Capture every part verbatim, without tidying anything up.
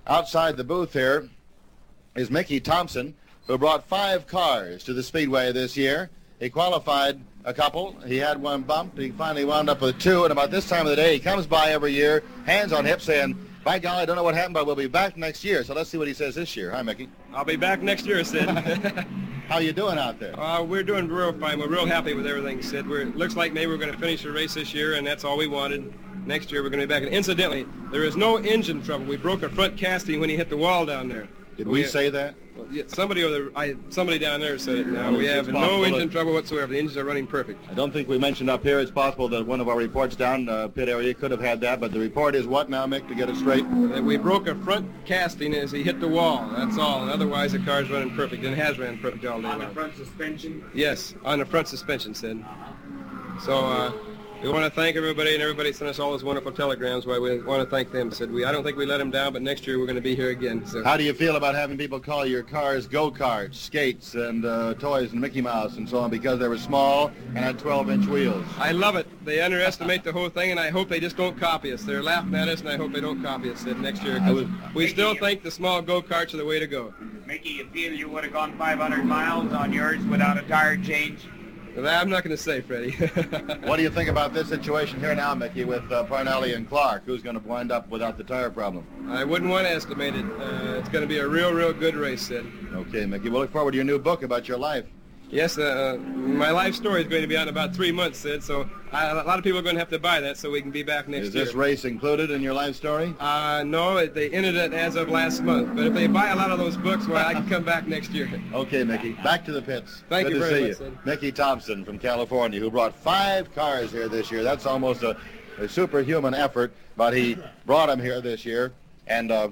Outside the booth here is Mickey Thompson, who brought five cars to the Speedway this year. He qualified a couple. He had one bumped. He finally wound up with two, and about this time of the day, he comes by every year, hands on hips, saying, by golly, I don't know what happened, but we'll be back next year. So let's see what he says this year. Hi, Mickey. I'll be back next year, Sid. How you doing out there? Uh, we're doing real fine. We're real happy with everything, Sid. We're, it looks like maybe we're going to finish the race this year, and that's all we wanted. Next year we're going to be back. And incidentally, there is no engine trouble. We broke a front casting when he hit the wall down there. Did we, we say that? Well, yeah, somebody over there, I, somebody down there said it now. We have no engine trouble whatsoever. The engines are running perfect. I don't think we mentioned up here. It's possible that one of our reports down uh, pit area could have had that, but the report is what now, Mick, to get it straight? That we broke a front casting as he hit the wall. That's all. And otherwise, the car's running perfect, and it has ran perfect all day long. On the front suspension? Yes, on the front suspension, Sid. So, uh... we want to thank everybody, and everybody sent us all those wonderful telegrams. Why we want to thank them. Said we, I don't think we let them down, but next year we're going to be here again. So. How do you feel about having people call your cars go-karts, skates, and uh, toys, and Mickey Mouse, and so on, because they were small and had twelve-inch wheels? I love it. They underestimate the whole thing, and I hope they just don't copy us. They're laughing at us, and I hope they don't copy us. Said next year, because we still think the small go-karts are the way to go. Mickey, you feel you would have gone five hundred miles on yours without a tire change? I'm not going to say, Freddie. What do you think about this situation here now, Mickey, with uh, Parnelli and Clark? Who's going to wind up without the tire problem? I wouldn't want to estimate it. Uh, it's going to be a real, real good race, Sid. Okay, Mickey. We'll look forward to your new book about your life. Yes, uh, my life story is going to be out in about three months, Sid, so I, a lot of people are going to have to buy that so we can be back next year. Is this year. race included in your life story? Uh, no, it, they ended it as of last month, but if they buy a lot of those books, well, I can come back next year. Okay, Mickey. Back to the pits. Thank Good you to very see much, you. Sid. Mickey Thompson from California, who brought five cars here this year. That's almost a, a superhuman effort, but he brought them here this year, and uh,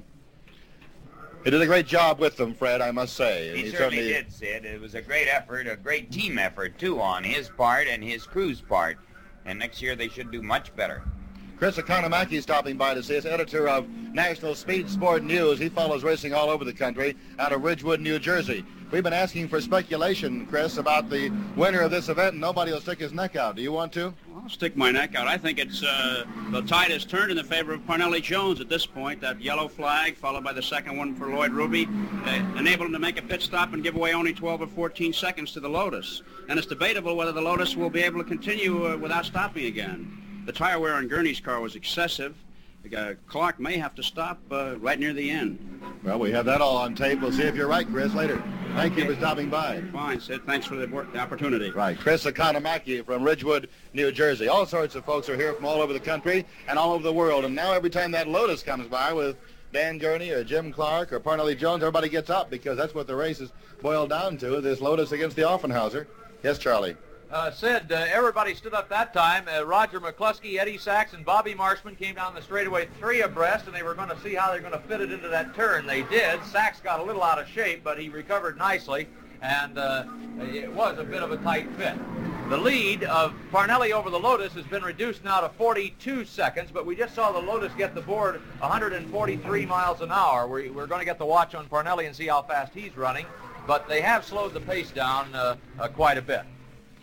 he did a great job with them, Fred, I must say. He, he certainly, certainly did, Sid. It was a great effort, a great team effort, too, on his part and his crew's part. And next year they should do much better. Chris Economaki is stopping by to see us, editor of National Speed Sport News. He follows racing all over the country out of Ridgewood, New Jersey. We've been asking for speculation, Chris, about the winner of this event, and nobody will stick his neck out. Do you want to? I'll stick my neck out. I think it's uh, the tide has turned in the favor of Parnelli Jones at this point. That yellow flag, followed by the second one for Lloyd Ruby, uh, enabled him to make a pit stop and give away only twelve or fourteen seconds to the Lotus. And it's debatable whether the Lotus will be able to continue uh, without stopping again. The tire wear on Gurney's car was excessive. Uh, Clark may have to stop uh, right near the end. Well, we have that all on tape. We'll see if you're right, Chris, later. Thank okay. you for stopping by. Fine, Sid. Thanks for the, work, the opportunity. Right. Chris Economaki from Ridgewood, New Jersey. All sorts of folks are here from all over the country and all over the world. And now every time that Lotus comes by with Dan Gurney or Jim Clark or Parnelli Jones, everybody gets up because that's what the race is boiled down to, this Lotus against the Offenhauser. Yes, Charlie. Uh, Sid, uh, everybody stood up that time. Uh, Roger McCluskey, Eddie Sachs, and Bobby Marshman came down the straightaway three abreast, and they were going to see how they're going to fit it into that turn. They did. Sachs got a little out of shape, but he recovered nicely, and uh, it was a bit of a tight fit. The lead of Parnelli over the Lotus has been reduced now to forty-two seconds, but we just saw the Lotus get the board one hundred forty-three miles an hour. We're, we're going to get the watch on Parnelli and see how fast he's running, but they have slowed the pace down uh, uh, quite a bit.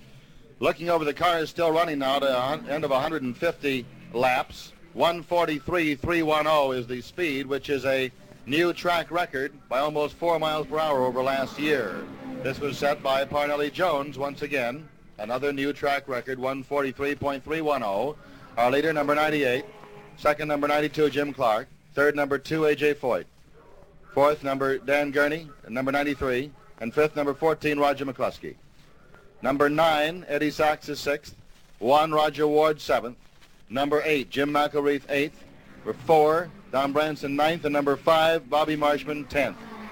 Looking over, the car is still running now to the end of one hundred fifty laps. one forty-three point three one zero is the speed, which is a new track record by almost four miles per hour over last year. This was set by Parnelli Jones once again. Another new track record, one forty-three point three one zero. Our leader, number ninety-eight. Second, number ninety-two, Jim Clark. Third, number two, A J Foyt. Fourth, number Dan Gurney, number ninety-three. And fifth, number fourteen, Roger McCluskey. Number nine, Eddie Sachs is sixth. One, Roger Ward, seventh. Number eight, Jim McElreath, eighth. Number four, Don Branson, ninth. And number five, Bobby Marshman, tenth.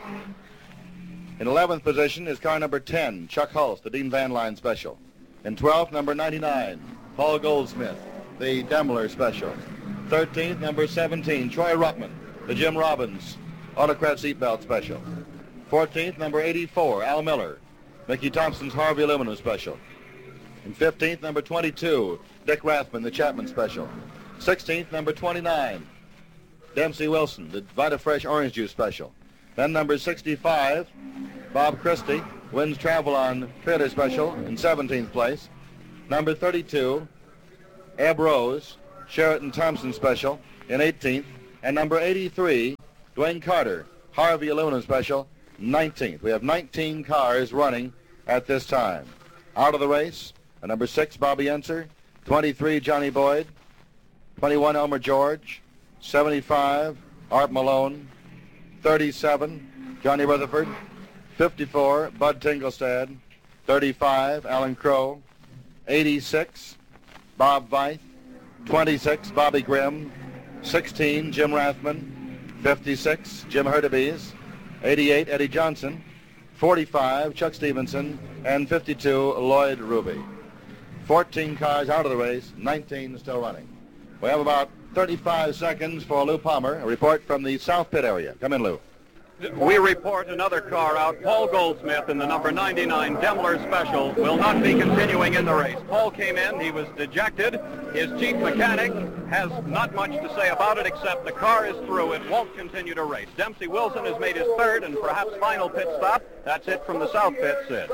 In eleventh position is car number ten, Chuck Hulse, the Dean Van Line Special. In twelfth, number ninety-nine, Paul Goldsmith, the Demler Special. thirteenth, number seventeen, Troy Ruttman, the Jim Robbins Autocrat Seatbelt Special. fourteenth, number eighty-four, Al Miller, Mickey Thompson's Harvey Aluminum Special. In fifteenth, number twenty-two, Dick Rathman, the Chapman Special. sixteenth, number twenty-nine, Dempsey Wilson, the Vita Fresh Orange Juice Special. Then number sixty-five, Bob Christie, wins Travel on Trailer Special in seventeenth place. Number thirty-two, Eb Rose, Sheraton Thompson Special in eighteenth. And number eighty-three, Dwayne Carter, Harvey Aluminum Special, nineteenth. We have nineteen cars running at this time. Out of the race, a number six, Bobby Enser, twenty-three, Johnny Boyd, twenty-one, Elmer George, seventy-five, Art Malone, thirty-seven, Johnny Rutherford, fifty-four, Bud Tingelstad, thirty-five, Alan Crow, eighty-six, Bob Veith, twenty-six, Bobby Grimm, sixteen, Jim Rathman, fifty-six, Jim Hurtubise, eighty-eight, Eddie Johnson, forty-five, Chuck Stevenson, and fifty-two, Lloyd Ruby. fourteen cars out of the race, nineteen still running. We have about thirty-five seconds for Lou Palmer, a report from the South Pit area. Come in, Lou. We report another car out. Paul Goldsmith in the number ninety-nine Demler Special will not be continuing in the race. Paul came in. He was dejected. His chief mechanic has not much to say about it except the car is through. It won't continue to race. Dempsey Wilson has made his third and perhaps final pit stop. That's it from the South Pit, Sid.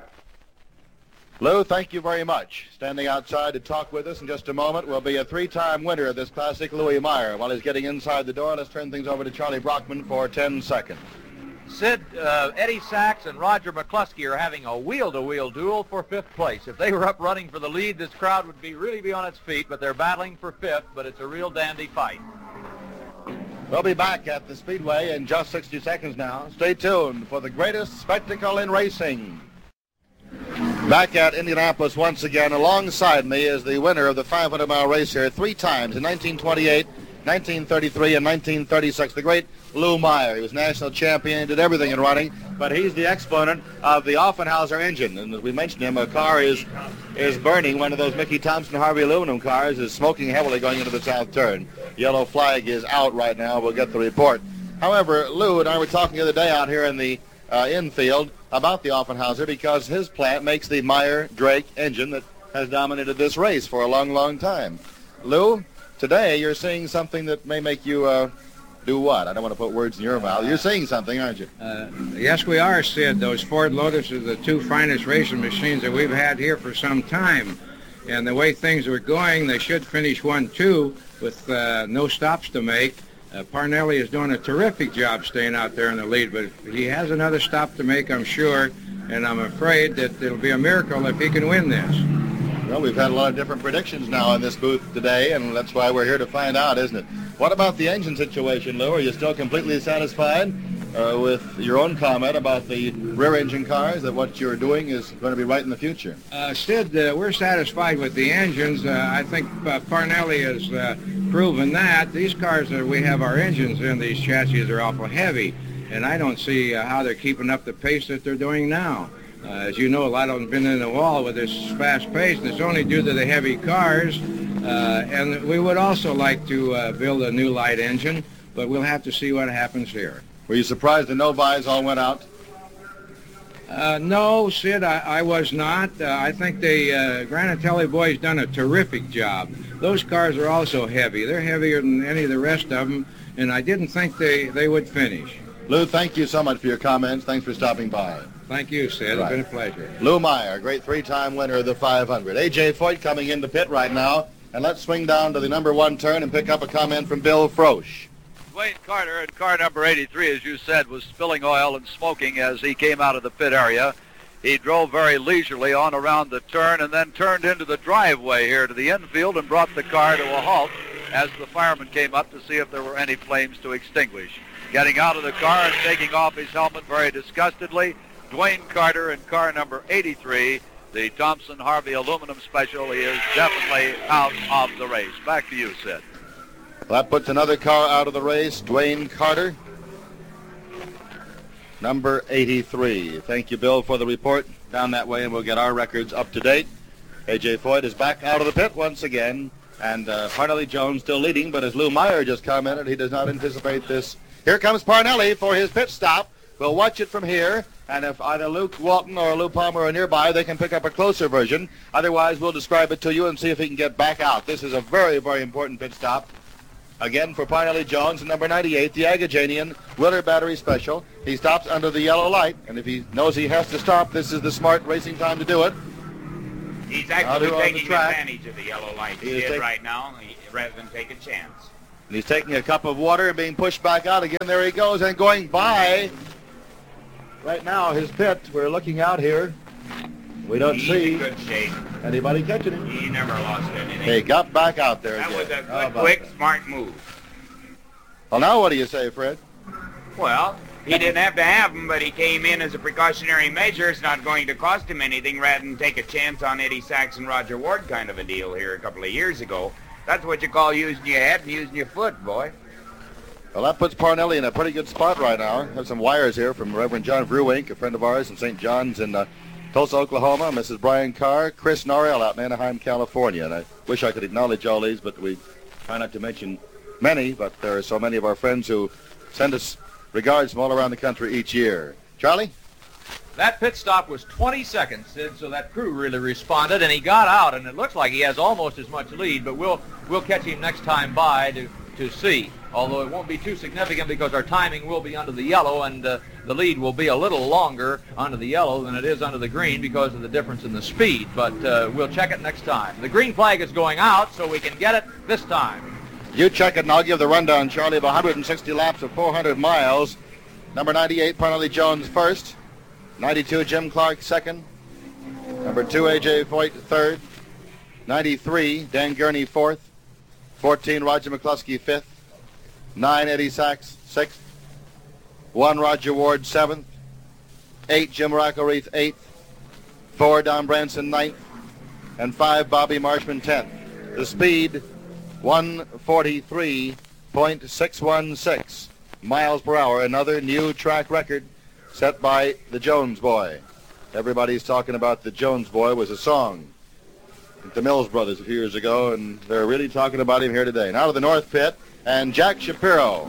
Lou, thank you very much. Standing outside to talk with us in just a moment will be a three-time winner of this classic, Louis Meyer. While he's getting inside the door, let's turn things over to Charlie Brockman for ten seconds. Sid, uh, Eddie Sachs and Roger McCluskey are having a wheel-to-wheel duel for fifth place. If they were up running for the lead, this crowd would be really be on its feet, but they're battling for fifth, but it's a real dandy fight. We'll be back at the Speedway in just sixty seconds now. Stay tuned for the greatest spectacle in racing. Back at Indianapolis once again. Alongside me is the winner of the five hundred mile race here three times in nineteen twenty-eight, nineteen thirty-three, and nineteen thirty-six. The great Lou Meyer. He was national champion, did everything in running, but he's the exponent of the Offenhauser engine. And as we mentioned him, a car is is burning. One of those Mickey Thompson Harvey aluminum cars is smoking heavily going into the south turn. Yellow flag is out right now. We'll get the report. However, Lou and I were talking the other day out here in the uh, infield about the Offenhauser because his plant makes the Meyer-Drake engine that has dominated this race for a long, long time. Lou, today you're seeing something that may make you uh, do what? I don't want to put words in your mouth. You're seeing something, aren't you? Uh, yes, we are, Sid. Those Ford Lotus are the two finest racing machines that we've had here for some time. And the way things are going, they should finish one two with uh, no stops to make. Uh, Parnelli is doing a terrific job staying out there in the lead, but he has another stop to make, I'm sure, and I'm afraid that it'll be a miracle if he can win this. Well, we've had a lot of different predictions now in this booth today, and that's why we're here to find out, isn't it? What about the engine situation, Lou? Are you still completely satisfied uh, with your own comment about the rear engine cars, that what you're doing is going to be right in the future? Uh, Sid, uh, we're satisfied with the engines. Uh, I think uh, Parnelli has uh, proven that. These cars that we have our engines in, these chassis are awful heavy, and I don't see uh, how they're keeping up the pace that they're doing now. Uh, as you know, a lot of them have been in the wall with this fast pace, and it's only due to the heavy cars. Uh, and we would also like to uh, build a new light engine, but we'll have to see what happens here. Were you surprised the Novis all went out? Uh, no, Sid, I, I was not. Uh, I think the uh, Granatelli boys done a terrific job. Those cars are also heavy. They're heavier than any of the rest of them, and I didn't think they, they would finish. Lou, thank you so much for your comments. Thanks for stopping by. Thank you, Sid. Right. It's been a pleasure. Lou Meyer, great three-time winner of the five hundred. A J Foyt coming into pit right now. And let's swing down to the number one turn and pick up a comment from Bill Frosch. Dwayne Carter in car number eighty-three, as you said, was spilling oil and smoking as he came out of the pit area. He drove very leisurely on around the turn and then turned into the driveway here to the infield and brought the car to a halt as the fireman came up to see if there were any flames to extinguish. Getting out of the car and taking off his helmet very disgustedly, Dwayne Carter in car number eighty-three, the Thompson Harvey Aluminum Special. He is definitely out of the race. Back to you, Sid. Well, that puts another car out of the race, Dwayne Carter, number eighty-three. Thank you, Bill, for the report down that way, and we'll get our records up to date. A J Foyt is back out of the pit once again, and uh, Parnelli Jones still leading, but as Lou Meyer just commented, he does not anticipate this. Here comes Parnelli for his pit stop. We'll watch it from here, and if either Luke Walton or Lou Palmer are nearby, they can pick up a closer version. Otherwise, we'll describe it to you and see if he can get back out. This is a very, very important pit stop. Again, for Parnelli Jones, number ninety-eight, the Agajanian Willard Battery Special. He stops under the yellow light, and if he knows he has to stop, this is the smart racing time to do it. He's actually Out taking track. advantage of the yellow light. He, He is did take- right now, he, rather than take a chance. And he's taking a cup of water and being pushed back out again. There he goes, and going by right now his pit. We're looking out here. We don't He's see in good shape. anybody catching him. He never lost anything. He got back out there That again. was a How good, about quick, that? smart move. Well, now what do you say, Fred? Well, he didn't have to have him, but he came in as a precautionary measure. It's not going to cost him anything rather than take a chance on Eddie Sachs and Roger Ward kind of a deal here a couple of years ago. That's what you call using your head and using your foot, boy. Well, that puts Parnelli in a pretty good spot right now. I have some wires here from Reverend John Vrewink, a friend of ours in Saint John's in uh, Tulsa, Oklahoma, Missus Brian Carr, Chris Norrell out in Anaheim, California. And I wish I could acknowledge all these, but we try not to mention many, but there are so many of our friends who send us regards from all around the country each year. Charlie? That pit stop was twenty seconds, Sid, so that crew really responded, and he got out, and it looks like he has almost as much lead, but we'll we'll catch him next time by to, to see, although it won't be too significant because our timing will be under the yellow, and uh, the lead will be a little longer under the yellow than it is under the green because of the difference in the speed, but uh, we'll check it next time. The green flag is going out, so we can get it this time. You check it, and I'll give the rundown, Charlie, of one hundred sixty laps of four hundred miles. Number ninety-eight, Parnelli Jones first. ninety-two, Jim Clark second. Number two, A J Foyt third. ninety-three, Dan Gurney fourth. fourteen, Roger McCluskey fifth. nine, Eddie Sachs sixth. one, Roger Ward seventh. eight, Jim Rackelreath eighth. four, Don Branson ninth. And five, Bobby Marshman tenth. The speed, one forty-three point six one six miles per hour. Another new track record set by the Jones Boy. Everybody's talking about the Jones Boy was a song with the Mills Brothers a few years ago, and they're really talking about him here today. Now to the North Pit, and Jack Shapiro.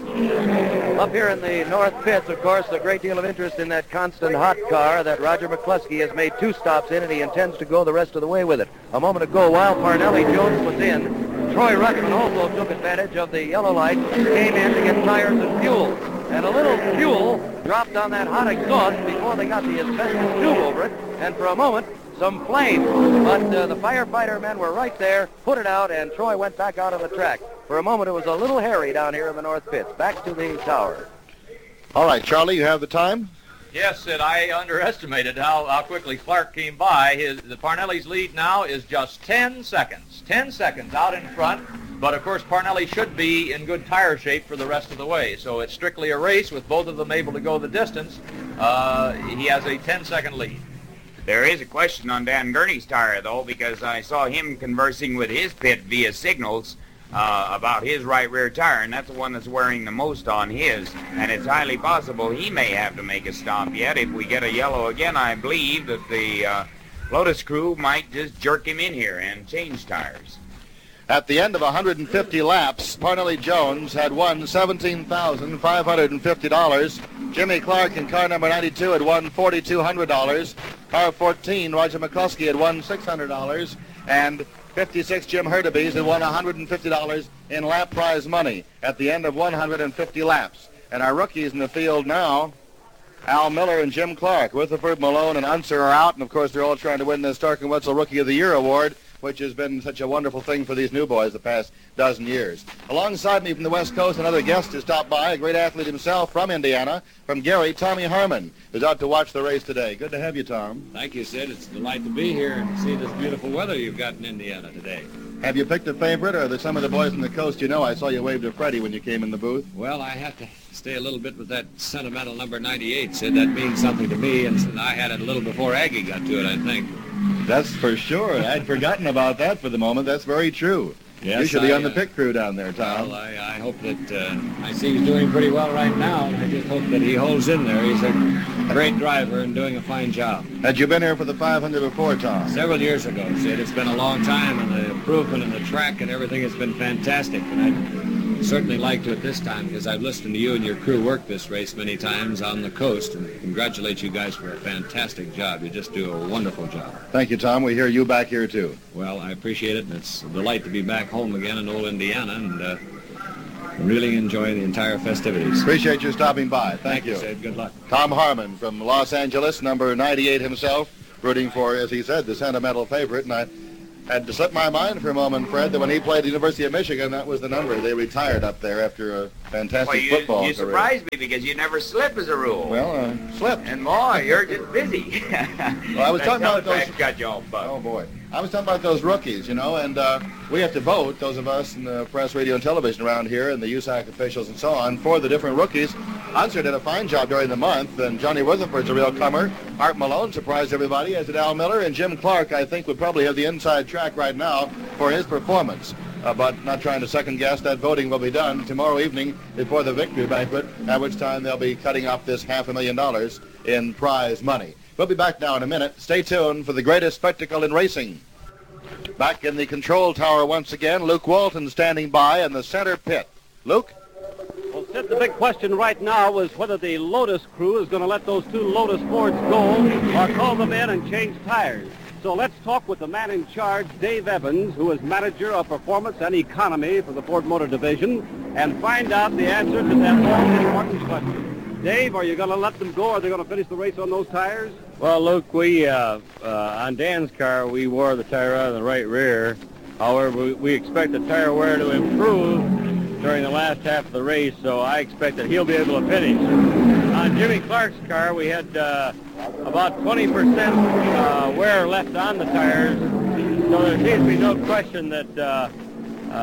Up here in the North Pits, of course, a great deal of interest in that constant hot car that Roger McCluskey has made two stops in, and he intends to go the rest of the way with it. A moment ago, while Parnelli Jones was in, Troy Ruckman also took advantage of the yellow light, came in to get tires and fuel. And a little fuel dropped on that hot exhaust before they got the asbestos tube over it, and for a moment, some flame. But uh, the firefighter men were right there, put it out, and Troy went back out on the track. For a moment, it was a little hairy down here in the North Pits. Back to the tower. All right, Charlie, you have the time? Yes, Sid, I underestimated how, how quickly Clark came by. His, the Parnelli's lead now is just ten seconds. ten seconds out in front. But, of course, Parnelli should be in good tire shape for the rest of the way. So it's strictly a race with both of them able to go the distance. Uh, he has a ten-second lead. There is a question on Dan Gurney's tire, though, because I saw him conversing with his pit via signals uh, about his right rear tire, and that's the one that's wearing the most on his. And it's highly possible he may have to make a stop yet. If we get a yellow again, I believe that the uh, Lotus crew might just jerk him in here and change tires. At the end of one hundred fifty laps, Parnelli Jones had won seventeen thousand five hundred fifty dollars. Jimmy Clark in car number ninety-two had won four thousand two hundred dollars. Car fourteen, Roger McCluskey, had won six hundred dollars. And fifty-six, Jim Hurtubise, had won one hundred fifty dollars in lap prize money at the end of one hundred fifty laps. And our rookies in the field now, Al Miller and Jim Clark. Rutherford, Malone, and Unser are out. And, of course, they're all trying to win the Stark and Wetzel Rookie of the Year award, which has been such a wonderful thing for these new boys the past dozen years. Alongside me from the West Coast, another guest has stopped by, a great athlete himself from Indiana, from Gary, Tommy Harmon, who's out to watch the race today. Good to have you, Tom. Thank you, Sid. It's a delight to be here and see this beautiful weather you've got in Indiana today. Have you picked a favorite, or are there some of the boys from the coast you know? I saw you wave to Freddie when you came in the booth. Well, I have to stay a little bit with that sentimental number ninety-eight, Sid. That means something to me, and I had it a little before Aggie got to it, I think. That's for sure. I'd forgotten about that for the moment. That's very true. Yes, you should be I, on the uh, pit crew down there, Tom. Well, I, I hope that uh, I see he's doing pretty well right now. I just hope that he holds in there. He's a great driver and doing a fine job. Had you been here for the five hundred before, Tom? Several years ago, Sid. It's been a long time, and the improvement in the track and everything has been fantastic. And I'd certainly like to at this time, because I've listened to you and your crew work this race many times on the coast, and congratulate you guys for a fantastic job. You just do a wonderful job. Thank you, Tom. We hear you back here, too. Well, I appreciate it, and it's a delight to be back home again in old Indiana, and uh, really enjoy the entire festivities. Appreciate you stopping by. Thank, Thank you. you, Sid. Good luck. Tom Harmon from Los Angeles, number ninety-eight himself, rooting for, as he said, the sentimental favorite. And I Had to slip my mind for a moment, Fred, that when he played at the University of Michigan, that was the number. They retired up there after a fantastic well, you, football you career. surprised me because you never slip as a rule. Well, uh, slipped. And boy, you're just busy. Well, I was That talking about those. telefax got you all bugged. Oh boy, I was talking about those rookies, you know, and uh, we have to vote, those of us in the press, radio, and television around here, and the U S A C officials and so on, for the different rookies. Unser did a fine job during the month, and Johnny Rutherford's a real comer. Art Malone surprised everybody, as did Al Miller, and Jim Clark, I think, would probably have the inside track right now for his performance. Uh, but not trying to second guess, that voting will be done tomorrow evening before the victory banquet, at which time they'll be cutting up this half a million dollars in prize money. We'll be back now in a minute. Stay tuned for the greatest spectacle in racing. Back in the control tower once again, Luke Walton standing by in the center pit. Luke? Well, Sid, the big question right now is whether the Lotus crew is going to let those two Lotus Fords go or call them in and change tires. So let's talk with the man in charge, Dave Evans, who is manager of performance and economy for the Ford Motor Division, and find out the answer to that most important question. Dave, are you going to let them go, or are they going to finish the race on those tires? Well, Luke, we, uh, uh, on Dan's car, we wore the tire out of the right rear. However, we, we expect the tire wear to improve during the last half of the race, so I expect that he'll be able to finish. On Jimmy Clark's car, we had uh, about twenty percent uh, wear left on the tires, so there seems to be no question that uh, uh,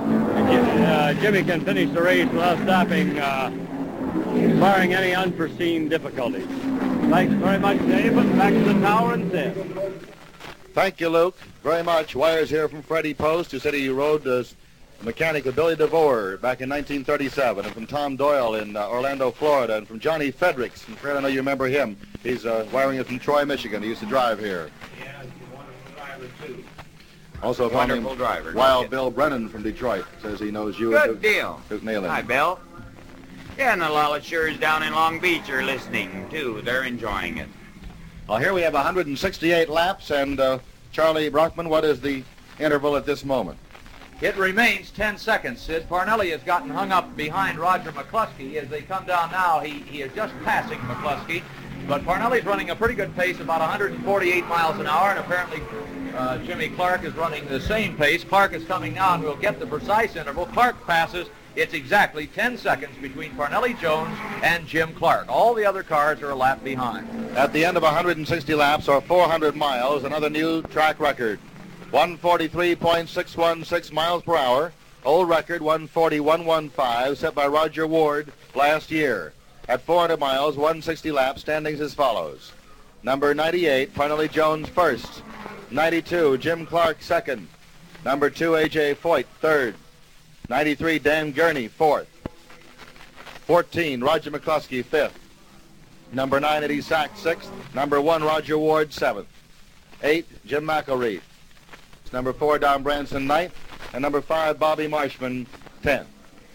uh, Jimmy can finish the race without stopping, uh, barring any unforeseen difficulties. Thanks very much, Dave. Back to the tower and Sid. Thank you, Luke, very much. Wires here from Freddie Post, who said he rode uh, mechanic with Billy DeVore back in nineteen thirty-seven, and from Tom Doyle in uh, Orlando, Florida, and from Johnny Fredericks. And Fred, I know you remember him. He's uh, wiring it from Troy, Michigan. He used to drive here. Yeah, he's a wonderful driver, too. Also, a Wonderful driver. Wild Bill Brennan from Detroit says he knows you. Good and Duke, deal. Duke Neyland. Hi, Bill. Yeah, and the Lollichers down in Long Beach are listening, too. They're enjoying it. Well, here we have one hundred sixty-eight laps, and uh, Charlie Brockman, what is the interval at this moment? It remains ten seconds, Sid. Parnelli has gotten hung up behind Roger McCluskey. As they come down now, he, he is just passing McCluskey. But Parnelli's running a pretty good pace, about one hundred forty-eight miles an hour, and apparently uh, Jimmy Clark is running the same pace. Clark is coming now, and we'll get the precise interval. Clark passes. It's exactly ten seconds between Parnelli Jones and Jim Clark. All the other cars are a lap behind. At the end of one hundred sixty laps, or four hundred miles, another new track record. one forty-three point six one six miles per hour. Old record, one forty point one one five, set by Roger Ward last year. At four hundred miles, one sixty laps, standings as follows. Number ninety-eight, Parnelli Jones first. ninety-two, Jim Clark second. Number two, A J Foyt third. ninety-three, Dan Gurney fourth. fourteen, Roger McCluskey fifth. Number nine, Eddie Sachs sixth. Number one, Roger Ward seventh. eight, Jim McElreath. Number four, Don Branson ninth. And number five, Bobby Marshman tenth.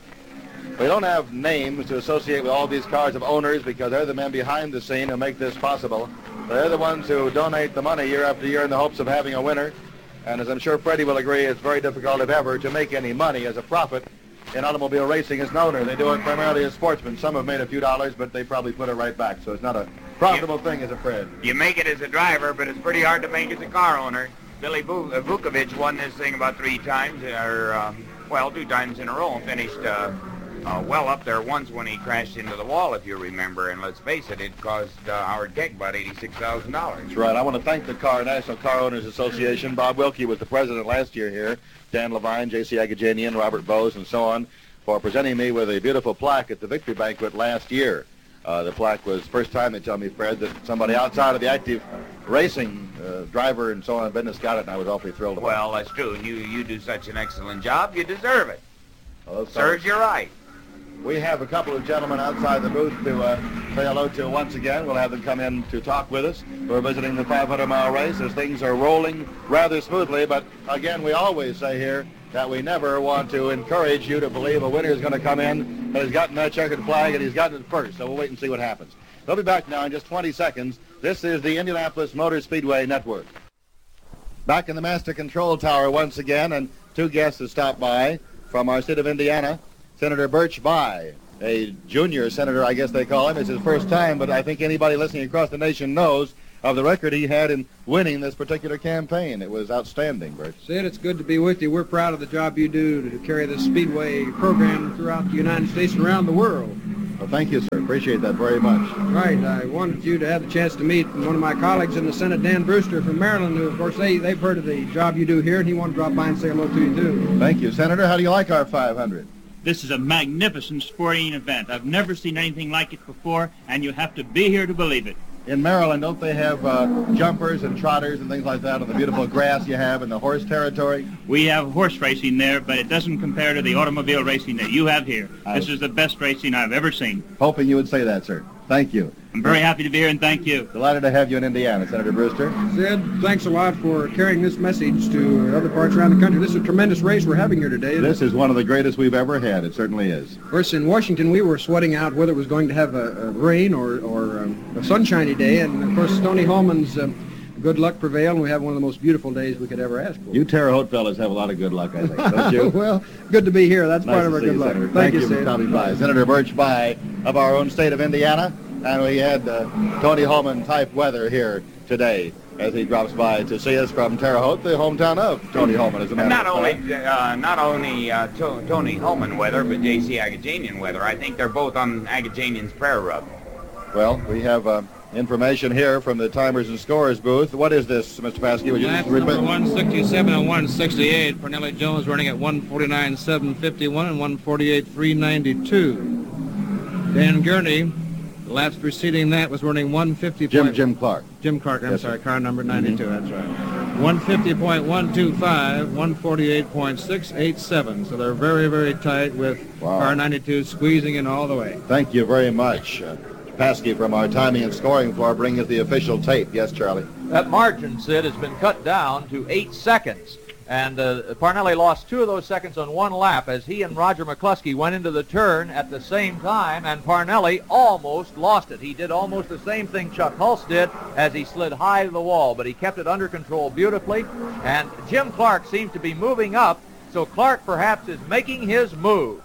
We don't have names to associate with all these cars of owners because they're the men behind the scene who make this possible. They're the ones who donate the money year after year in the hopes of having a winner. And as I'm sure Freddie will agree, it's very difficult, if ever, to make any money as a profit in automobile racing as an owner. They do it primarily as sportsmen. Some have made a few dollars, but they probably put it right back. So it's not a profitable thing as a Fred. You make it as a driver, but it's pretty hard to make as a car owner. Billy Bu- uh, Vukovich won this thing about three times, or, uh, well, two times in a row, and finished uh, uh, well up there once when he crashed into the wall, if you remember. And let's face it, it cost uh, Howard Keck about eighty-six thousand dollars. That's right. I want to thank the Car National Car Owners Association. Bob Wilkie was the president last year here. Dan Levine, J C Agajanian, Robert Bose, and so on, for presenting me with a beautiful plaque at the victory banquet last year. Uh, the plaque was first time, they tell me, Fred, that somebody outside of the active racing uh, driver and so on business got it, and I was awfully thrilled about Well, that's true. You you do such an excellent job, you deserve it. it. Well, Serves you right. We have a couple of gentlemen outside the booth to uh, say hello to once again. We'll have them come in to talk with us. We're visiting the five hundred mile race as things are rolling rather smoothly, but again, we always say here that we never want to encourage you to believe a winner is going to come in, but he's gotten that checkered flag and he's gotten it first, so we'll wait and see what happens. We'll be back now in just twenty seconds. This is the Indianapolis Motor Speedway Network. Back in the Master Control Tower once again, and two guests have stopped by from our state of Indiana. Senator Birch Bayh, a junior senator, I guess they call him. It's his first time, but I think anybody listening across the nation knows of the record he had in winning this particular campaign. It was outstanding, Bert. Sid, it's good to be with you. We're proud of the job you do to carry the Speedway program throughout the United States and around the world. Well, thank you, sir. Appreciate that very much. Right. I wanted you to have the chance to meet one of my colleagues in the Senate, Dan Brewster from Maryland, who, of course, they, they've heard of the job you do here, and he wanted to drop by and say hello to you, too. Thank you. Senator, how do you like our five hundred? This is a magnificent sporting event. I've never seen anything like it before, and you have to be here to believe it. In Maryland, don't they have uh, jumpers and trotters and things like that on the beautiful grass you have in the horse territory? We have horse racing there, but it doesn't compare to the automobile racing that you have here. I This is the best racing I've ever seen. Hoping you would say that, sir. Thank you. I'm very happy to be here, and thank you. Delighted to have you in Indiana, Senator Brewster. Sid, thanks a lot for carrying this message to other parts around the country. This is a tremendous race we're having here today. This is one of the greatest we've ever had. It certainly is. Of course, in Washington, we were sweating out whether it was going to have a, a rain or, or um, a sunshiny day. And, of course, Tony Holman's um, good luck prevailed, and we have one of the most beautiful days we could ever ask for. You Terre Haute fellas have a lot of good luck, I think, don't you? Well, good to be here. That's Nice part of to our see good you, luck. Senator. Thank, Thank you, you for Sid. coming by. Senator Birch Bayh of our own state of Indiana. And we had uh, Tony Holman type weather here today as he drops by to see us from Terre Haute, the hometown of Tony Holman, as a matter Not of only fact. uh, not only uh, to- Tony Holman weather, but J C Agajanian weather. I think they're both on Agajanian's prayer rub. Well, we have uh, information here from the timers and scorers booth. What is this, Mister Paskey? Would you Lap just repeat? number one sixty-seven and one sixty-eight. Parnelli Jones running at one forty-nine seven fifty-one and one forty-eight three ninety-two. Dan Gurney, the laps preceding that, was running one fifty. Jim Jim Clark. Jim Clark, I'm Yes, sorry, sir. car number ninety-two, Mhm. that's right. one fifty point one two five, one forty-eight point six eight seven. So they're very, very tight with Wow. car ninety-two squeezing in all the way. Thank you very much. Uh, Paskey from our timing and scoring floor bringing us the official tape. Yes, Charlie. That margin, Sid, has been cut down to eight seconds. And uh, Parnelli lost two of those seconds on one lap as he and Roger McCluskey went into the turn at the same time, and Parnelli almost lost it. He did almost the same thing Chuck Hulse did as he slid high to the wall, but he kept it under control beautifully. And Jim Clark seems to be moving up, so Clark perhaps is making his move.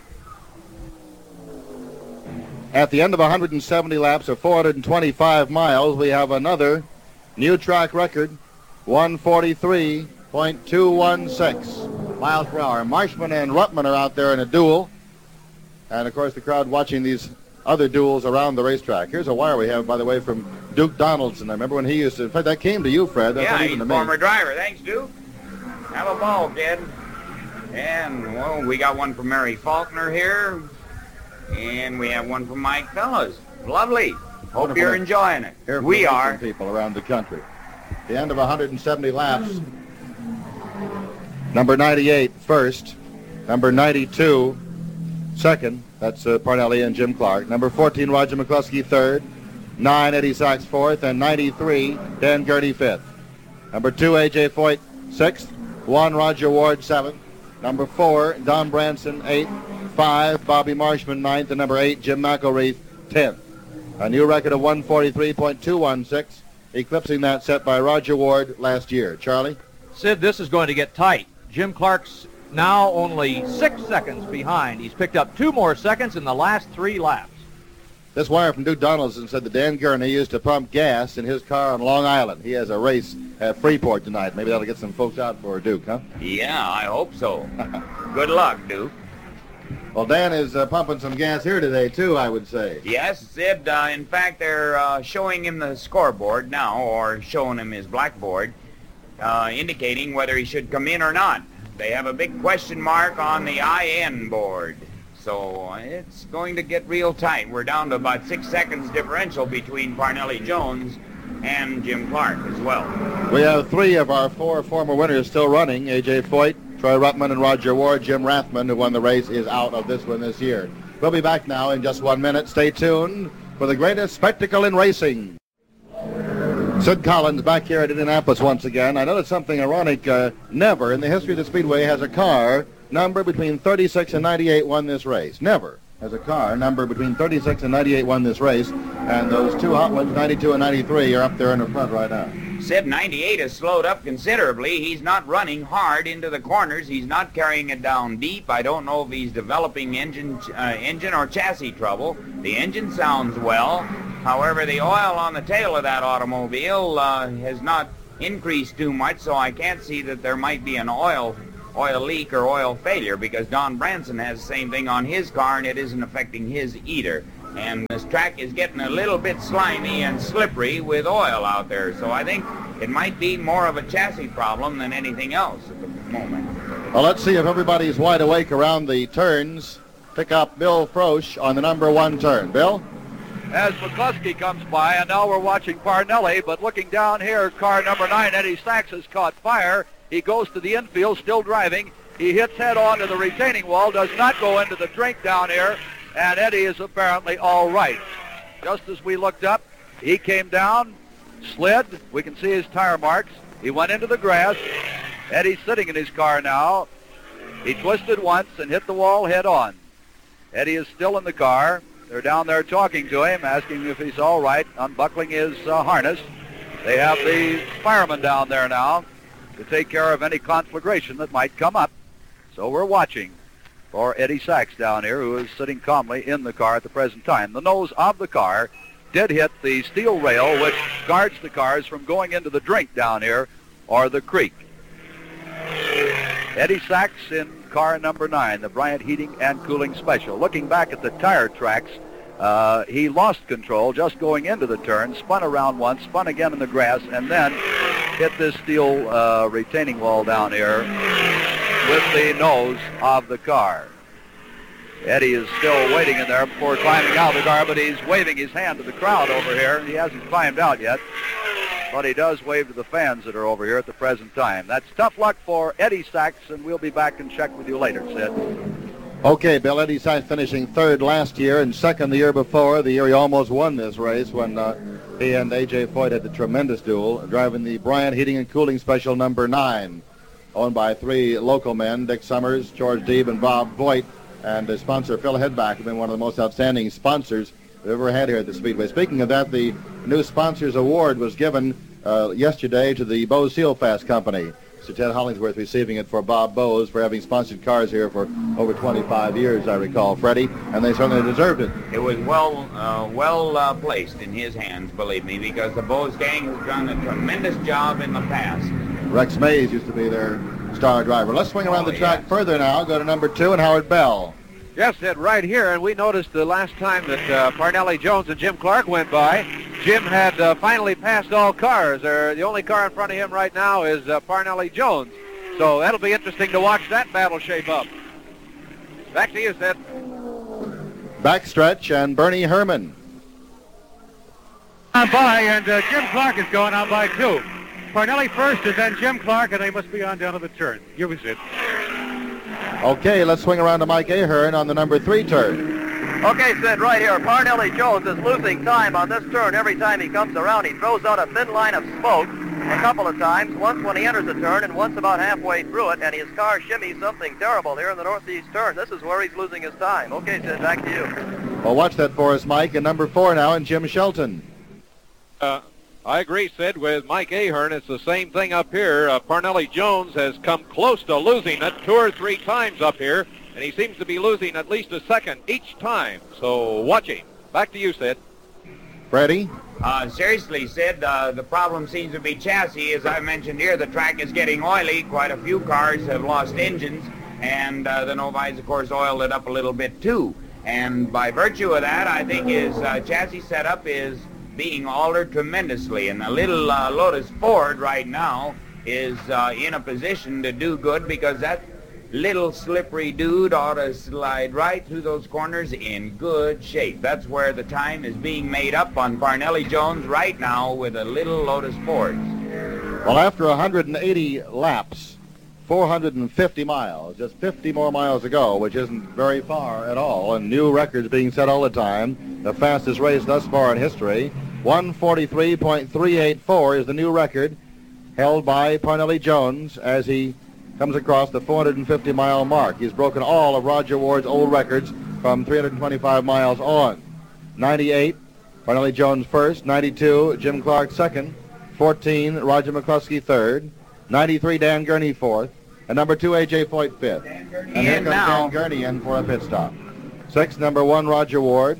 At the end of one hundred seventy laps of four hundred twenty-five miles, we have another new track record, one forty-three point two one six miles per hour. Marshman and Ruttman are out there in a duel. And, of course, the crowd watching these other duels around the racetrack. Here's a wire we have, by the way, from Duke Donaldson. I remember when he used to... In fact, that came to you, Fred. That's yeah, not he's even a to me. former driver. Thanks, Duke. Have a ball, kid. And, well, we got one from Mary Faulkner here. And we have one from Mike Fellows. Lovely. Hope Wonderful you're to enjoying it. hear from We the are. racing people around the country. The end of one hundred seventy laps. Number ninety-eight, first. Number ninety-two, second. That's uh, Parnelli and Jim Clark. Number fourteen, Roger McCluskey, third. Nine, Eddie Sachs, fourth. And ninety-three, Dan Gurney, fifth. Number two, A J Foyt, sixth. One, Roger Ward, seventh. Number four, Don Branson, eighth. Five, Bobby Marshman, ninth. And number eight, Jim McElreath, tenth. A new record of one forty-three point two one six, eclipsing that set by Roger Ward last year. Charlie? Sid, this is going to get tight. Jim Clark's now only six seconds behind. He's picked up two more seconds in the last three laps. This wire from Duke Donaldson said that Dan Gurney used to pump gas in his car on Long Island. He has a race at Freeport tonight. Maybe that'll get some folks out for Duke, huh? Yeah, I hope so. Good luck, Duke. Well, Dan is uh, pumping some gas here today, too, I would say. Yes, Sid. Uh, in fact, they're uh, showing him the scoreboard now, or showing him his blackboard, uh, indicating whether he should come in or not. They have a big question mark on the I N board. So uh, it's going to get real tight. We're down to about six seconds differential between Parnelli Jones and Jim Clark as well. We have three of our four former winners still running. A J Foyt, Troy Ruttman, and Roger Ward. Jim Rathman, who won the race, is out of this one this year. We'll be back now in just one minute. Stay tuned for the greatest spectacle in racing. Sid Collins back here at Indianapolis once again. I noticed something ironic. Uh, never in the history of the Speedway has a car number between thirty-six and ninety-eight won this race. Never has a car number between thirty-six and ninety-eight won this race. And those two hot ones, ninety-two and ninety-three, are up there in the front right now. Sid, ninety-eight has slowed up considerably. He's not running hard into the corners. He's not carrying it down deep. I don't know if he's developing engine, uh, engine or chassis trouble. The engine sounds well. However, the oil on the tail of that automobile uh, has not increased too much, so I can't see that there might be an oil oil leak or oil failure, because Don Branson has the same thing on his car, and it isn't affecting his either. And this track is getting a little bit slimy and slippery with oil out there, so I think it might be more of a chassis problem than anything else at the moment. Well, let's see if everybody's wide awake around the turns. Pick up Bill Frosch on the number one turn. Bill? As McCluskey comes by, and now we're watching Parnelli, but looking down here, car number nine, Eddie Sachs, has caught fire. He goes to the infield, still driving. He hits head on to the retaining wall, does not go into the drink down here, and Eddie is apparently all right. Just as we looked up, he came down, slid. We can see his tire marks. He went into the grass. Eddie's sitting in his car now. He twisted once and hit the wall head on. Eddie is still in the car. They're down there talking to him, asking if he's all right, unbuckling his uh, harness. They have the firemen down there now to take care of any conflagration that might come up. So we're watching for Eddie Sachs down here, who is sitting calmly in the car at the present time. The nose of the car did hit the steel rail, which guards the cars from going into the drink down here or the creek. Eddie Sachs in car number nine, the Bryant Heating and Cooling Special. Looking back at the tire tracks, uh, he lost control just going into the turn, spun around once, spun again in the grass, and then hit this steel uh, retaining wall down here with the nose of the car. Eddie is still waiting in there before climbing out of the car, but he's waving his hand to the crowd over here. He hasn't climbed out yet, but he does wave to the fans that are over here at the present time. That's tough luck for Eddie Sachs, and we'll be back and check with you later, Sid. Okay, Bill. Eddie Sachs finishing third last year and second the year before, the year he almost won this race when uh, he and A J Foyt had a tremendous duel, driving the Bryant Heating and Cooling Special number nine, owned by three local men, Dick Summers, George Deeb, and Bob Voigt. And the sponsor, Phil Hedback, has been one of the most outstanding sponsors we've ever had here at the Speedway. Speaking of that, the new Sponsors Award was given uh, yesterday to the Bose Seal Fast Company. Mister Ted Hollingsworth receiving it for Bob Bose for having sponsored cars here for over twenty-five years, I recall, Freddie, and they certainly deserved it. It was well uh, well uh, placed in his hands, believe me, because the Bose gang has done a tremendous job in the past. Rex Mays used to be their star driver. Let's swing around Oh, the track yes. further now. Go to number two and Howard Bell. Yes, Ed, right here, and we noticed the last time that uh, Parnelli Jones and Jim Clark went by, Jim had uh, finally passed all cars. There, the only car in front of him right now is uh, Parnelli Jones. So that'll be interesting to watch that battle shape up. Back to you, Sid. Backstretch and Bernie Herman. On by, and uh, Jim Clark is going on by too. Parnelli first, and then Jim Clark, and they must be on down to the turn. Here we sit. Okay, let's swing around to Mike Ahern on the number three turn. Okay, Sid, right here. Parnelli Jones is losing time on this turn. Every time he comes around, he throws out a thin line of smoke a couple of times, once when he enters the turn and once about halfway through it, and his car shimmies something terrible here in the northeast turn. This is where he's losing his time. Okay, Sid, back to you. Well, watch that for us, Mike. And number four now, and Jim Shelton. Uh, I agree, Sid, with Mike Ahern. It's the same thing up here. Uh, Parnelli Jones has come close to losing it two or three times up here, and he seems to be losing at least a second each time. So watch him. Back to you, Sid. Freddie? Uh, seriously, Sid, uh, the problem seems to be chassis. As I mentioned here, the track is getting oily. Quite a few cars have lost engines, and uh, the Novi's, of course, oiled it up a little bit, too. And by virtue of that, I think his uh, chassis setup is being altered tremendously, and the little uh, Lotus Ford right now is uh, in a position to do good, because that little slippery dude ought to slide right through those corners in good shape. That's where the time is being made up on Parnelli Jones right now with a little Lotus Ford. Well, after one hundred eighty laps, four hundred fifty miles, just fifty more miles to go, which isn't very far at all, and new records being set all the time. The fastest race thus far in history, one forty-three point three eight four is the new record held by Parnelli Jones as he comes across the four hundred fifty mile mark. He's broken all of Roger Ward's old records from three hundred twenty-five miles on. ninety-eight, Parnelli Jones first. ninety-two, Jim Clark second. fourteen, Roger McCluskey third. ninety-three, Dan Gurney fourth. And number two, A J Foyt fifth. And here comes Dan Gurney in for a pit stop. Six, number one, Roger Ward.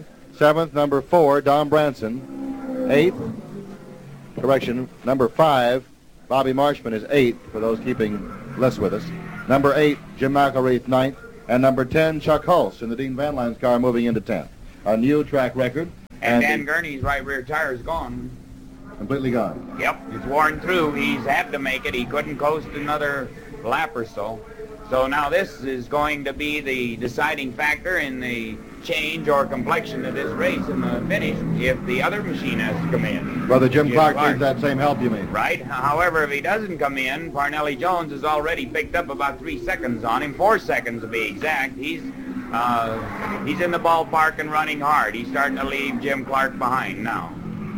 Seventh, number four, Don Branson. Eighth, correction, number five, Bobby Marshman is eighth, for those keeping list with us. Number eight, Jim McElreath, ninth. And number ten, Chuck Hulse in the Dean Van Lines car moving into tenth. A new track record. And, and Dan Gurney's right rear tire is gone. Completely gone. Yep, it's worn through. He's had to make it. He couldn't coast another lap or so. So now this is going to be the deciding factor in the change or complexion of this race in the finish if the other machine has to come in. Brother Jim, Jim Clark, Clark needs that same help, you mean? Right. However, if he doesn't come in, Parnelli Jones has already picked up about three seconds on him, four seconds to be exact. He's uh, he's in the ballpark and running hard. He's starting to leave Jim Clark behind now.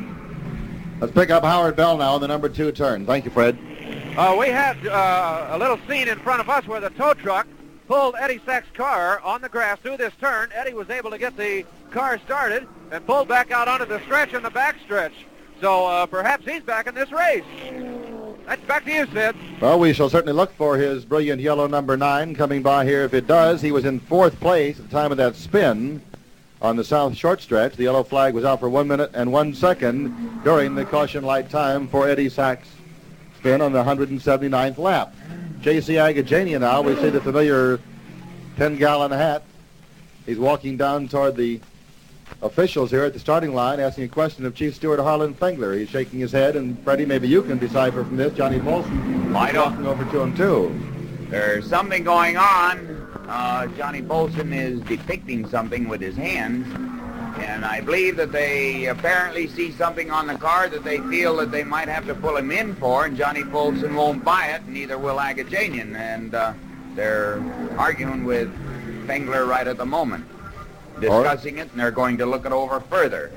Let's pick up Howard Bell now in the number two turn. Thank you, Fred. Uh, we had uh, a little scene in front of us where the tow truck pulled Eddie Sack's car on the grass through this turn. Eddie was able to get the car started and pulled back out onto the stretch and the back stretch. So uh, perhaps he's back in this race. That's back to you, Sid. Well, we shall certainly look for his brilliant yellow number nine coming by here. If it does, he was in fourth place at the time of that spin on the south short stretch. The yellow flag was out for one minute and one second during the caution light time for Eddie Sack's spin on the one hundred seventy-ninth lap. J C Agajanian now, we see the familiar ten-gallon hat. He's walking down toward the officials here at the starting line, asking a question of Chief Steward Harlan Fengler. He's shaking his head, and Freddie, maybe you can decipher from this. Johnny Bolson walking over to him, too. There's something going on. Uh, Johnny Bolson is depicting something with his hands, and I believe that they apparently see something on the car that they feel that they might have to pull him in for, and Johnny Bolson won't buy it, and neither will Agajanian, and uh, they're arguing with Fengler right at the moment, discussing it, and they're going to look it over further.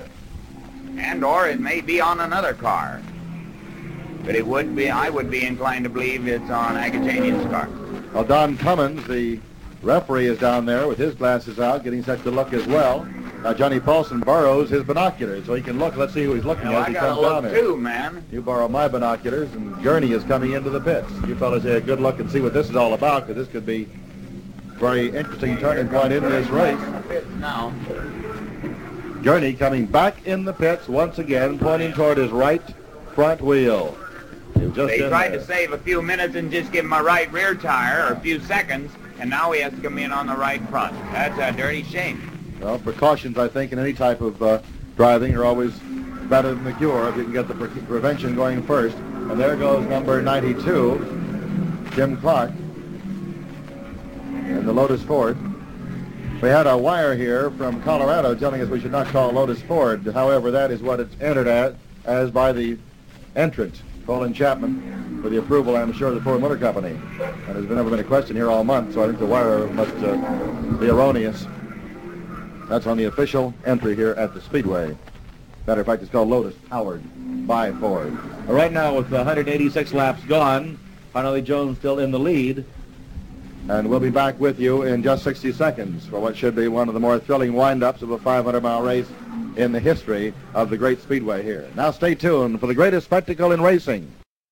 And or it may be on another car. But it would be, I would be inclined to believe it's on Agajanian's car. Well, Don Cummins, the referee, is down there with his glasses out, getting set to look as well. Now, Johnny Paulson borrows his binoculars, so he can look. Let's see who he's looking well, at as he I comes gotta down look here. too, man. You borrow my binoculars, and Gurney is coming into the pits. You fellas have a good look and see what this is all about, because this could be a very interesting turning point in this race. Now, Gurney coming back in the pits once again, pointing toward his right front wheel. Just they tried there. to save a few minutes and just give him a right rear tire, or a few seconds, and now he has to come in on the right front. That's a dirty shame. Well, precautions, I think, in any type of uh, driving are always better than the cure if you can get the pre prevention going first. And there goes number ninety-two, Jim Clark, in the Lotus Ford. We had a wire here from Colorado telling us we should not call Lotus Ford. However, that is what it's entered at as by the entrant, Colin Chapman, with the approval, I'm sure, of the Ford Motor Company. And there's never been a question here all month, so I think the wire must uh, be erroneous. That's on the official entry here at the Speedway. Matter of fact, it's called Lotus Powered by Ford. Well, right now, with one hundred eighty-six laps gone, Parnelli Jones still in the lead. And we'll be back with you in just sixty seconds for what should be one of the more thrilling wind-ups of a five hundred mile race in the history of the great Speedway here. Now stay tuned for the greatest spectacle in racing.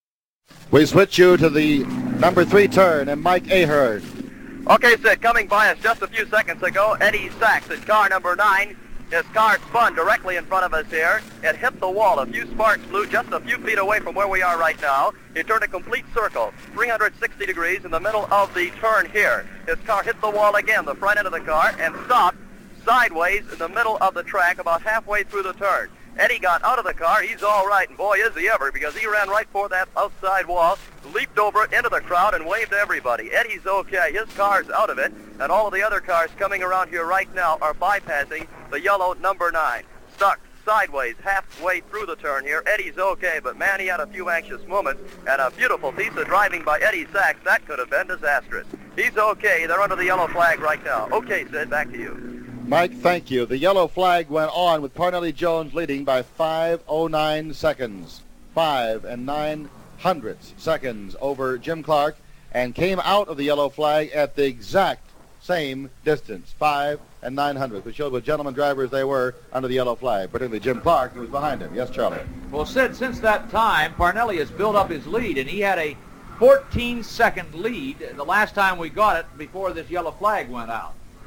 We switch you to the number three turn and Mike Ahern. Okay, Sid, coming by us just a few seconds ago, Eddie Sachs in car number nine. His car spun directly in front of us here. It hit the wall. A few sparks flew just a few feet away from where we are right now. He turned a complete circle, three hundred sixty degrees in the middle of the turn here. His car hit the wall again, the front end of the car, and stopped sideways in the middle of the track about halfway through the turn. Eddie got out of the car. He's all right, and boy, is he ever, because he ran right for that outside wall, leaped over it into the crowd, and waved to everybody. Eddie's okay. His car's out of it, and all of the other cars coming around here right now are bypassing the yellow number nine. Stuck sideways halfway through the turn here. Eddie's okay, but man, he had a few anxious moments, and a beautiful piece of driving by Eddie Sachs. That could have been disastrous. He's okay. They're under the yellow flag right now. Okay, Sid, back to you. Mike, thank you. The yellow flag went on with Parnelli Jones leading by five oh nine seconds. Five and nine hundredths seconds over Jim Clark, and came out of the yellow flag at the exact same distance, five and nine hundredths, which showed what gentlemen drivers they were under the yellow flag, particularly Jim Clark, who was behind him. Yes, Charlie? Well, Sid, since that time, Parnelli has built up his lead, and he had a fourteen second lead the last time we got it before this yellow flag went out.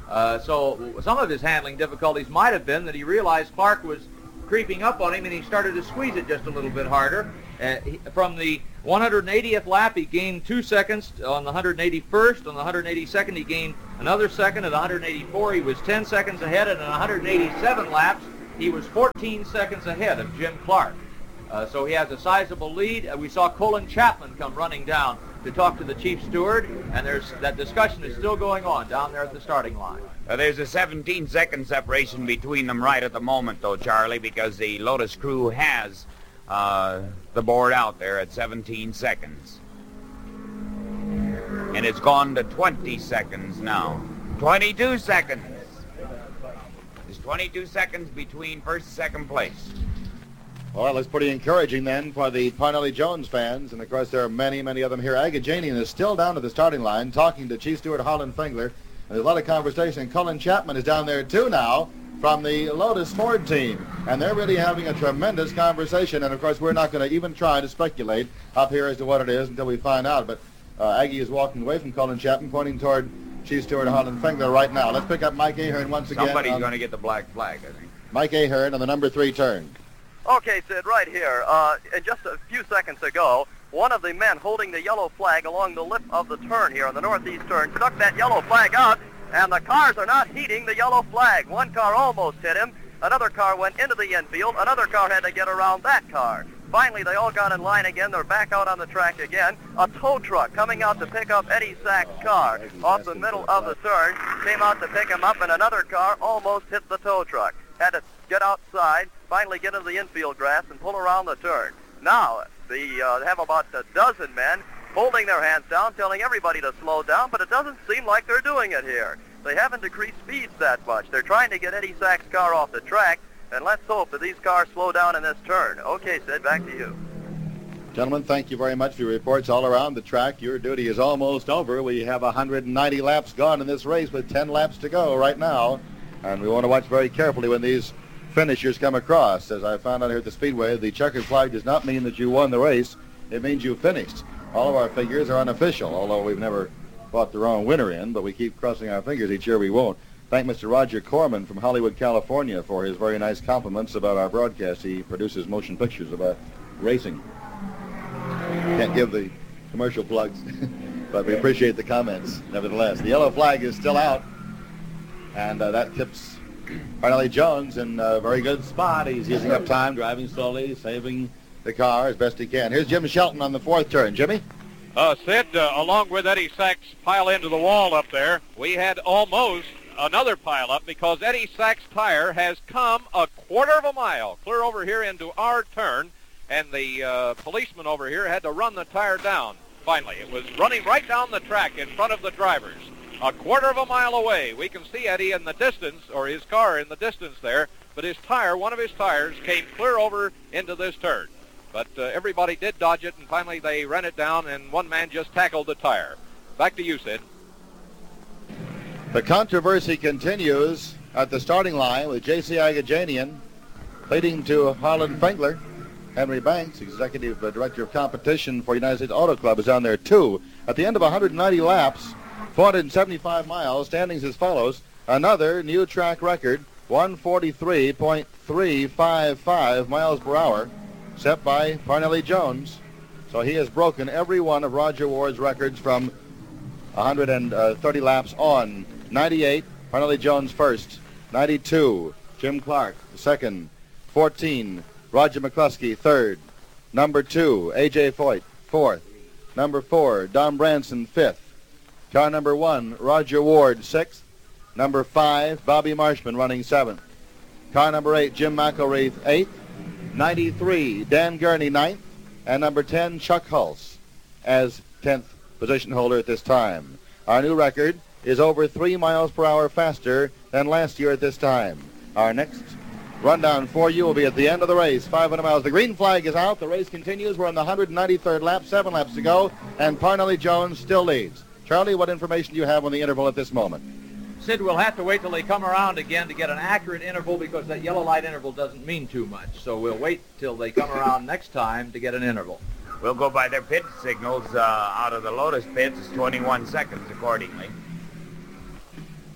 Uh, so some of his handling difficulties might have been that he realized Clark was creeping up on him, and he started to squeeze it just a little bit harder. Uh, he, from the one hundred eightieth lap, he gained two seconds. On the one hundred eighty-first, on the one hundred eighty-second, he gained another second. At one hundred eighty-four, he was ten seconds ahead, and at one hundred eighty-seven laps, he was fourteen seconds ahead of Jim Clark. Uh, so he has a sizable lead. Uh, we saw Colin Chapman come running down to talk to the chief steward, and there's that discussion is still going on down there at the starting line. Uh, there's a seventeen second separation between them right at the moment, though, Charlie, because the Lotus crew has uh, the board out there at seventeen seconds. And it's gone to twenty seconds now. twenty-two seconds. There's twenty-two seconds between first and second place. Well, that's pretty encouraging then for the Parnelli Jones fans, and of course there are many, many of them here. Agajanian is still down at the starting line talking to Chief Steward Harlan Fingler, and there's a lot of conversation. And Colin Chapman is down there too now from the Lotus Ford team, and they're really having a tremendous conversation. And of course we're not going to even try to speculate up here as to what it is until we find out. But uh, Aggie is walking away from Colin Chapman, pointing toward Chief Steward Harlan Fingler right now. Let's pick up Mike Ahern once again. Somebody's going to get the black flag, I think. Mike Ahern on the number three turn. Okay, Sid, right here. Uh, and just a few seconds ago, one of the men holding the yellow flag along the lip of the turn here on the northeast turn stuck that yellow flag out, and the cars are not heeding the yellow flag. One car almost hit him. Another car went into the infield. Another car had to get around that car. Finally, they all got in line again. They're back out on the track again. A tow truck coming out to pick up Eddie Sachs' car off the middle of the turn came out to pick him up, and another car almost hit the tow truck. Had to get outside, finally get into the infield grass, and pull around the turn. Now, the, uh, they have about a dozen men holding their hands down, telling everybody to slow down, but it doesn't seem like they're doing it here. They haven't decreased speeds that much. They're trying to get Eddie Sachs' car off the track, and let's hope that these cars slow down in this turn. Okay, Sid, back to you. Gentlemen, thank you very much for your reports all around the track. Your duty is almost over. We have one hundred ninety laps gone in this race with ten laps to go right now. And we want to watch very carefully when these finishers come across. As I found out here at the Speedway, the checkered flag does not mean that you won the race. It means you finished. All of our figures are unofficial, although we've never brought the wrong winner in, but we keep crossing our fingers each year we won't. Thank Mister Roger Corman from Hollywood, California for his very nice compliments about our broadcast. He produces motion pictures about racing. Can't give the commercial plugs, but we appreciate the comments nevertheless. The yellow flag is still out, and uh, that tips Parnelli Jones in a very good spot. He's using up time, driving slowly, saving the car as best he can. Here's Jim Shelton on the fourth turn. Jimmy? Uh, Sid, uh, along with Eddie Sachs' pile into the wall up there, we had almost another pile up because Eddie Sachs' tire has come a quarter of a mile clear over here into our turn, and the uh, policeman over here had to run the tire down. Finally, it was running right down the track in front of the drivers. A quarter of a mile away, we can see Eddie in the distance, or his car in the distance there, but his tire, one of his tires, came clear over into this turn. But uh, everybody did dodge it, and finally they ran it down, and one man just tackled the tire. Back to you, Sid. The controversy continues at the starting line with J C Agajanian leading to Harlan Fingler. Henry Banks, Executive uh, Director of Competition for United States Auto Club, is on there too. At the end of one hundred ninety laps, four hundred seventy-five miles, standings as follows. Another new track record, one forty-three point three five five miles per hour, set by Parnelli Jones. So he has broken every one of Roger Ward's records from one hundred thirty laps on. ninety-eight, Parnelli Jones first. ninety-two, Jim Clark second. fourteen, Roger McCluskey third. Number two, A J Foyt fourth. Number four, Don Branson fifth. Car number one, Roger Ward sixth. Number five, Bobby Marshman running seventh. Car number eight, Jim McElreath eighth. ninety-three, Dan Gurney ninth. And number ten, Chuck Hulse as tenth position holder at this time. Our new record is over three miles per hour faster than last year at this time. Our next rundown for you will be at the end of the race, five hundred miles. The green flag is out. The race continues. We're on the one hundred ninety-third lap, seven laps to go, and Parnelli Jones still leads. Charlie, what information do you have on the interval at this moment? Sid, we'll have to wait till they come around again to get an accurate interval because that yellow light interval doesn't mean too much. So we'll wait till they come around next time to get an interval. We'll go by their pit signals. Uh, out of the Lotus pits, it's twenty-one seconds accordingly.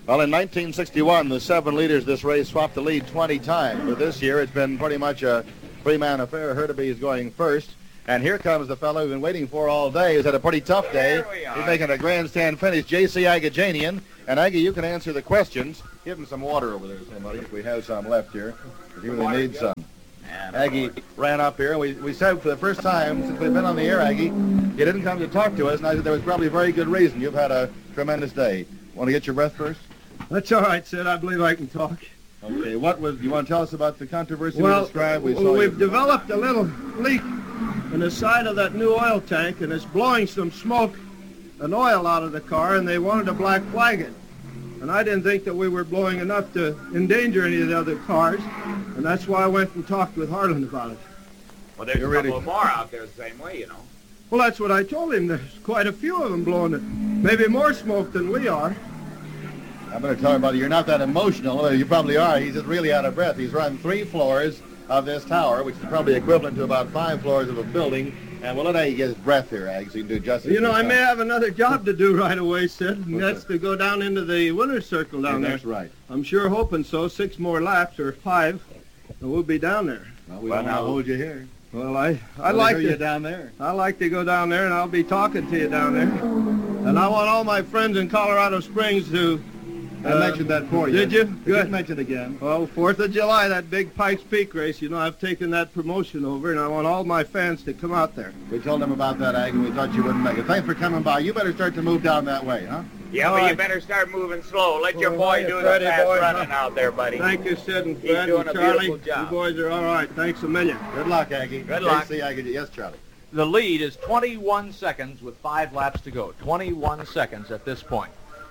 Well, in nineteen sixty-one, the seven leaders of this race swapped the lead twenty times. But this year, it's been pretty much a three-man affair. Hurtubise is going first. And here comes the fellow we've been waiting for all day. He's had a pretty tough day. He's making a grandstand finish, J C Agajanian. And, Aggie, you can answer the questions. Give him some water over there, somebody, if we have some left here. If you really need some. Aggie ran up here, and we, we said for the first time since we've been on the air, Aggie, you didn't come to talk to us, and I said there was probably a very good reason. You've had a tremendous day. Want to get your breath first? That's all right, Sid. I believe I can talk. Okay, what was, you want to tell us about the controversy well, we described? We well, saw we've you. developed a little leak in the side of that new oil tank, and it's blowing some smoke and oil out of the car, and they wanted to black flag it. And I didn't think that we were blowing enough to endanger any of the other cars, and that's why I went and talked with Harlan about it. Well, there's You're a couple ready. of more out there the same way, you know. Well, that's what I told him. There's quite a few of them blowing it. Maybe more smoke than we are. I'm going to tell everybody you're not that emotional. Well, you probably are. He's just really out of breath. He's run three floors of this tower, which is probably equivalent to about five floors of a building. And we'll let Aggie get his breath here, Aggie, so you can do justice. You know, to I his may time. have another job to do right away, Sid, and What's that's to go down into the winner's circle down Yeah, there. that's right. I'm sure hoping so. Six more laps or five, and we'll be down there. Well, we don't want to hold you here. Well, I I We'll like hear to you down there. I like to go down there, and I'll be talking to you down there. And I want all my friends in Colorado Springs to. I uh, mentioned that for you. Did you? Just Good. mention again. Well, Fourth of July, that big Pikes Peak race. You know, I've taken that promotion over, and I want all my fans to come out there. We told them about that, Aggie. We thought you wouldn't make it. Thanks for coming by. You better start to move down that way, huh? Yeah, All but you right. better start moving slow. Let your Well, boy hiya, do the Freddie, fast boy. running out there, buddy. Thank you, Sid and He's Fred doing and a Charlie. beautiful job. You boys are all right. Thanks a million. Good luck, Aggie. Good luck. J C Aggie. Yes, Charlie. The lead is twenty-one seconds with five laps to go. twenty-one seconds at this point.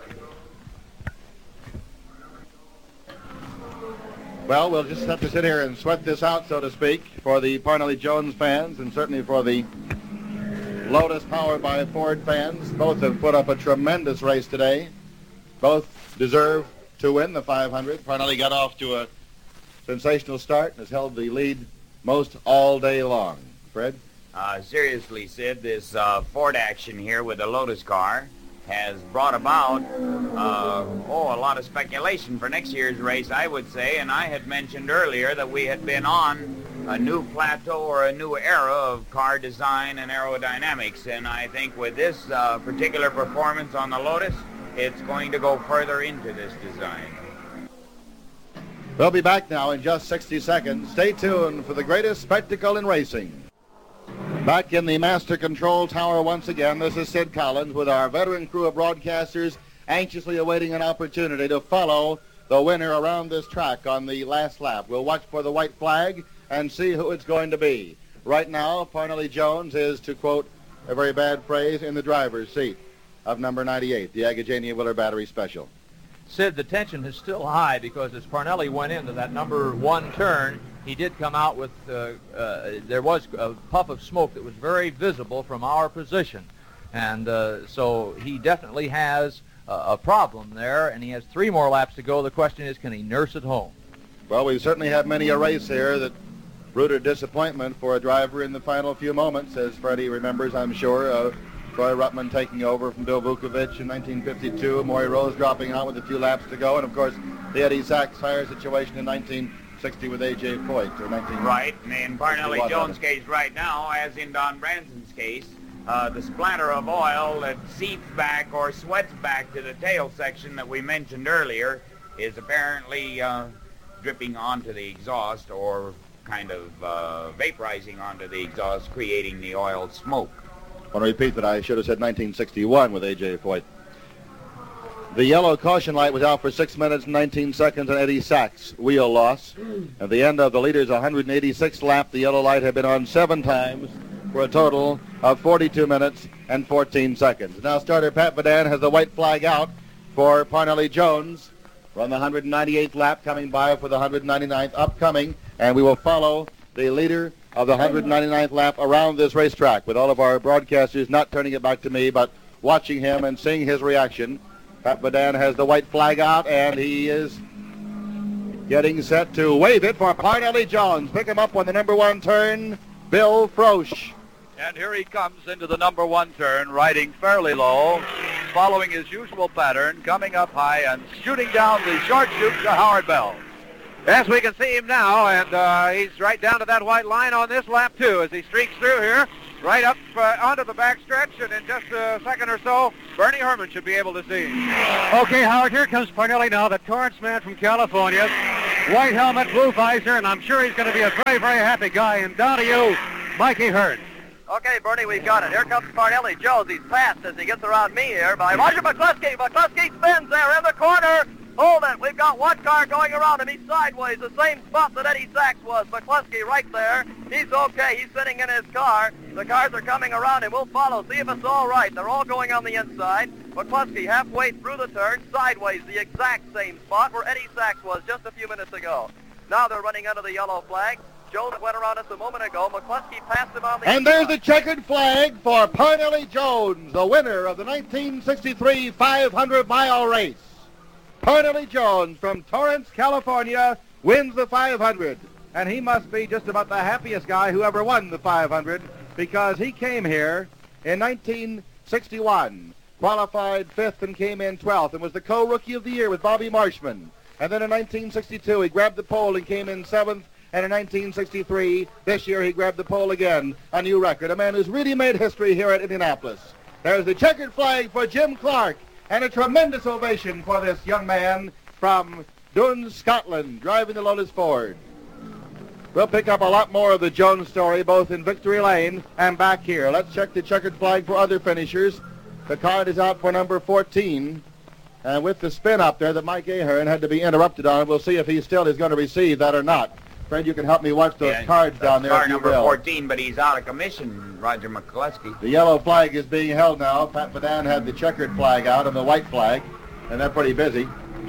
Well, we'll just have to sit here and sweat this out, so to speak, for the Parnelli Jones fans and certainly for the Lotus powered by Ford fans. Both have put up a tremendous race today. Both deserve to win the five hundred. Parnelli got off to a sensational start and has held the lead most all day long. Fred? Uh, seriously, Sid, this uh, Ford action here with the Lotus car has brought about, uh, oh, a lot of speculation for next year's race, I would say. And I had mentioned earlier that we had been on a new plateau or a new era of car design and aerodynamics. And I think with this uh, particular performance on the Lotus, it's going to go further into this design. We'll be back now in just sixty seconds. Stay tuned for the greatest spectacle in racing. Back in the Master Control Tower once again, this is Sid Collins with our veteran crew of broadcasters anxiously awaiting an opportunity to follow the winner around this track on the last lap. We'll watch for the white flag and see who it's going to be. Right now, Parnelli Jones is, to quote a very bad phrase, in the driver's seat of number ninety-eight, the Agajania Willer Battery Special. Sid, the tension is still high because as Parnelli went into that number one turn, he did come out with, uh, uh, there was a puff of smoke that was very visible from our position. And uh, so he definitely has uh, a problem there, and he has three more laps to go. The question is, can he nurse it home? Well, we certainly have many a race here that rooted disappointment for a driver in the final few moments, as Freddie remembers, I'm sure. Uh, Troy Ruttman taking over from Bill Vukovich in nineteen fifty-two, Maury Rose dropping out with a few laps to go, and of course the Eddie Sachs tire situation in nineteen sixty with A J Foyt, or nineteen Right, and in Parnelli Jones' case right now, as in Don Branson's case, uh, the splatter of oil that seeps back or sweats back to the tail section that we mentioned earlier is apparently uh, dripping onto the exhaust or kind of uh, vaporizing onto the exhaust, creating the oil smoke. I want to repeat that I should have said nineteen sixty-one with A J Foyt. The yellow caution light was out for six minutes and nineteen seconds on Eddie Sachs' wheel loss. At the end of the leader's one hundred eighty-sixth lap, the yellow light had been on seven times for a total of forty-two minutes and fourteen seconds. Now starter Pat Badan has the white flag out for Parnelli Jones. We're on the one hundred ninety-eighth lap, coming by for the one hundred ninety-ninth upcoming, and we will follow the leader of the one hundred ninety-ninth lap around this racetrack with all of our broadcasters not turning it back to me, but watching him and seeing his reaction. Pat Badan has the white flag out, and he is getting set to wave it for Parnelli Jones. Pick him up on the number one turn, Bill Frosch. And here he comes into the number one turn, riding fairly low. following his usual pattern, coming up high and shooting down the short chute to Howard Bell. Yes, we can see him now, and uh, he's right down to that white line on this lap, too, as he streaks through here, right up uh, onto the backstretch, and in just a second or so, Bernie Herman should be able to see him. Okay, Howard, here comes Parnelli now, the Torrance man from California. White helmet, blue visor, and I'm sure he's going to be a very, very happy guy. And down to you, Mikey Hearn. Okay, Bernie, we've got it. Here comes Parnelli Jones. He's passed as he gets around me here by Roger McCluskey. McCluskey spins there in the corner. Hold it. We've got one car going around him. He's sideways, the same spot that Eddie Sachs was. McCluskey right there. He's okay. He's sitting in his car. The cars are coming around him. We'll follow, see if it's all right. They're all going on the inside. McCluskey halfway through the turn, sideways, the exact same spot where Eddie Sachs was just a few minutes ago. Now they're running under the yellow flag. Jones went around us a moment ago. McCluskey passed him on the And there's the checkered flag for Parnelli Jones, the winner of the nineteen sixty-three five hundred mile race. Parnelli Jones from Torrance, California, wins the five hundred. And he must be just about the happiest guy who ever won the five hundred, because he came here in nineteen sixty-one, qualified fifth and came in twelfth, and was the co-rookie of the year with Bobby Marshman. And then in nineteen sixty-two, he grabbed the pole and came in seventh. And in nineteen sixty-three, this year, he grabbed the pole again, a new record. A man who's really made history here at Indianapolis. There's the checkered flag for Jim Clark, and a tremendous ovation for this young man from Doon, Scotland, driving the Lotus Ford. We'll pick up a lot more of the Jones story, both in Victory Lane and back here. Let's check the checkered flag for other finishers. The card is out for number fourteen. And with the spin up there that Mike Ahern had to be interrupted on, we'll see if he still is going to receive that or not. Fred, you can help me watch those yeah, cards down there. Car if you number will. fourteen, but he's out of commission, Roger McCluskey. The yellow flag is being held now. Pat Badan had the checkered flag out and the white flag, and they're pretty busy.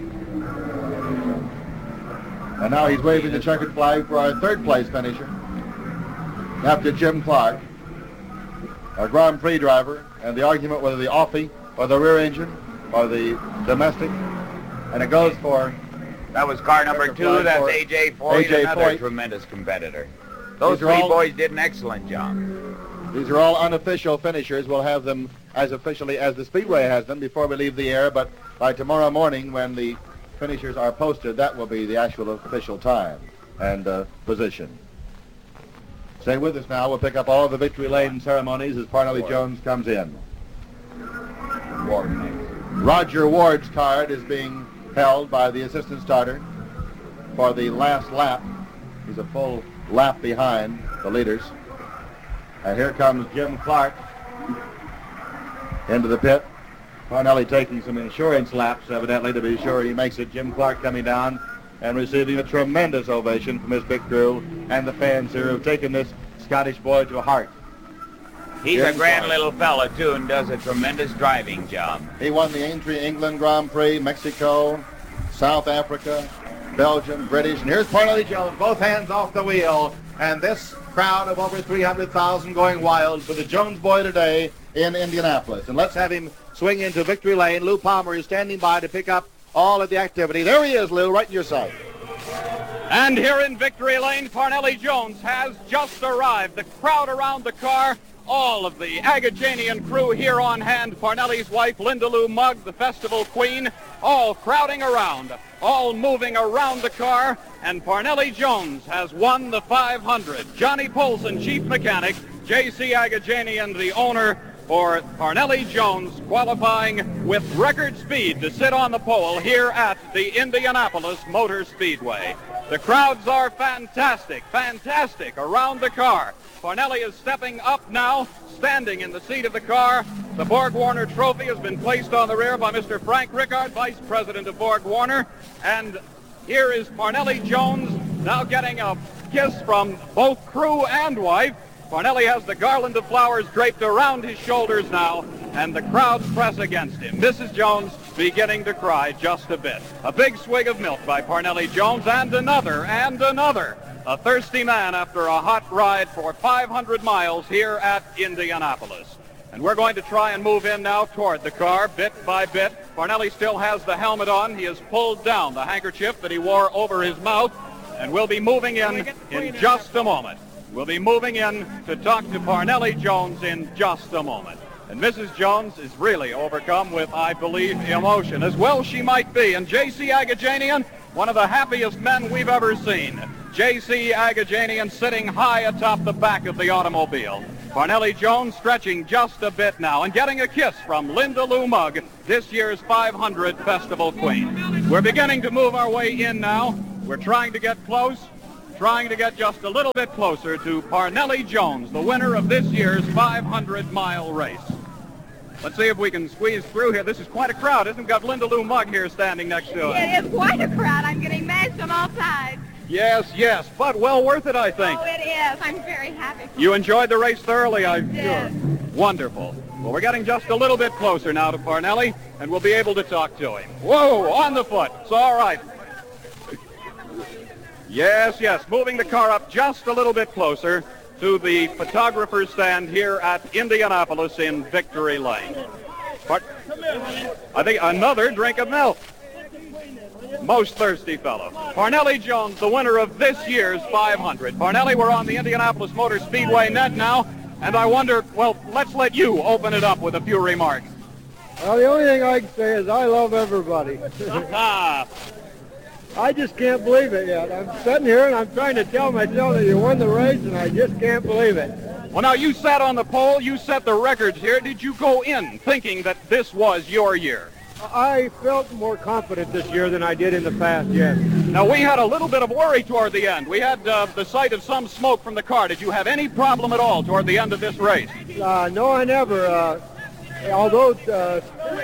And now he's waving the checkered flag for our third place finisher, after Jim Clark, our Grand Prix driver, and the argument whether the offie or the rear engine or the domestic, and it goes for... That was car number two. That's A J Foyt, another Foyt. tremendous competitor. Those These are three all- boys did an excellent job. These are all unofficial finishers. We'll have them as officially as the Speedway has them before we leave the air, but by tomorrow morning when the finishers are posted, that will be the actual official time and uh, position. Stay with us now. We'll pick up all of the Victory Lane ceremonies as Parnelli Jones comes in. Roger Ward's card is being held by the assistant starter for the last lap. He's a full lap behind the leaders. And here comes Jim Clark into the pit. Parnelli taking some insurance laps, evidently, to be sure he makes it. Jim Clark coming down and receiving a tremendous ovation from his big crew and the fans here who've taken this Scottish boy to heart. He's Jim a grand Clark. little fella, too, and does a tremendous driving job. He won the Aintree England Grand Prix, Mexico, South Africa, Belgium, British. And here's Parnelli Jones, both hands off the wheel. And this crowd of over three hundred thousand going wild for the Jones boy today in Indianapolis. And let's have him swing into Victory Lane. Lou Palmer is standing by to pick up all of the activity. There he is, Lou, right in your sight. And here in Victory Lane, Parnelli Jones has just arrived. The crowd around the car, all of the Agajanian crew here on hand. Parnelli's wife, Linda Lou Mugg, the festival queen, all crowding around, all moving around the car. And Parnelli Jones has won the five hundred. Johnny Polson, chief mechanic, J C Agajanian, the owner, for Parnelli Jones, qualifying with record speed to sit on the pole here at the Indianapolis Motor Speedway. The crowds are fantastic, fantastic around the car. Parnelli is stepping up now, standing in the seat of the car. The Borg Warner trophy has been placed on the rear by Mister Frank Rickard, vice president of Borg Warner. And here is Parnelli Jones now getting a kiss from both crew and wife. Parnelli has the garland of flowers draped around his shoulders now, and the crowds press against him. Missus Jones beginning to cry just a bit. A big swig of milk by Parnelli Jones, and another, and another. A thirsty man after a hot ride for five hundred miles here at Indianapolis. And we're going to try and move in now toward the car, bit by bit. Parnelli still has the helmet on. He has pulled down the handkerchief that he wore over his mouth, and we'll be moving in in just a moment. We'll be moving in to talk to Parnelli Jones in just a moment. And Missus Jones is really overcome with, I believe, emotion. As well she might be. And J C Agajanian, one of the happiest men we've ever seen. J C Agajanian sitting high atop the back of the automobile. Parnelli Jones stretching just a bit now and getting a kiss from Linda Lou Mugg, this year's five hundred Festival Queen. We're beginning to move our way in now. We're trying to get close, trying to get just a little bit closer to Parnelli Jones, the winner of this year's five hundred mile race. Let's see if we can squeeze through here. This is quite a crowd, isn't it? We've got Linda Lou Mugg here standing next to us. It is quite a crowd. I'm getting mashed on all sides. Yes, yes, but well worth it, I think. Oh, it is. I'm very happy. You enjoyed the race thoroughly, I'm Yes. sure. Wonderful. Well, we're getting just a little bit closer now to Parnelli, and we'll be able to talk to him. Whoa, on the foot. It's all right. Yes, yes, moving the car up just a little bit closer to the photographer's stand here at Indianapolis in Victory Lane. But I think another drink of milk. Most thirsty fellow. Parnelli Jones, the winner of this year's five hundred. Parnelli, we're on the Indianapolis Motor Speedway net now, and I wonder, well, let's let you open it up with a few remarks. Well, the only thing I can say is I love everybody. Ah. I just can't believe it yet. I'm sitting here and I'm trying to tell myself that you won the race, and I just can't believe it. Well, now, you sat on the pole, you set the records here. Did you go in thinking that this was your year? I felt more confident this year than I did in the past, yes. Now, we had a little bit of worry toward the end. We had uh, the sight of some smoke from the car. Did you have any problem at all toward the end of this race? Uh, no, I never. Uh, although... Uh,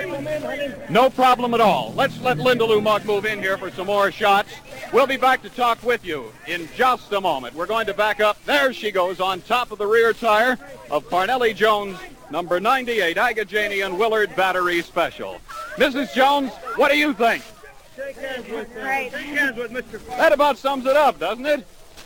no problem at all. Let's let Linda Lou Mugg move in here for some more shots. We'll be back to talk with you in just a moment. We're going to back up. There she goes on top of the rear tire of Parnelli Jones, number ninety-eight, Agajanian Willard Battery Special. Missus Jones, what do you think? Shake hands with, uh, shake hands with Mister That about sums it up, doesn't it?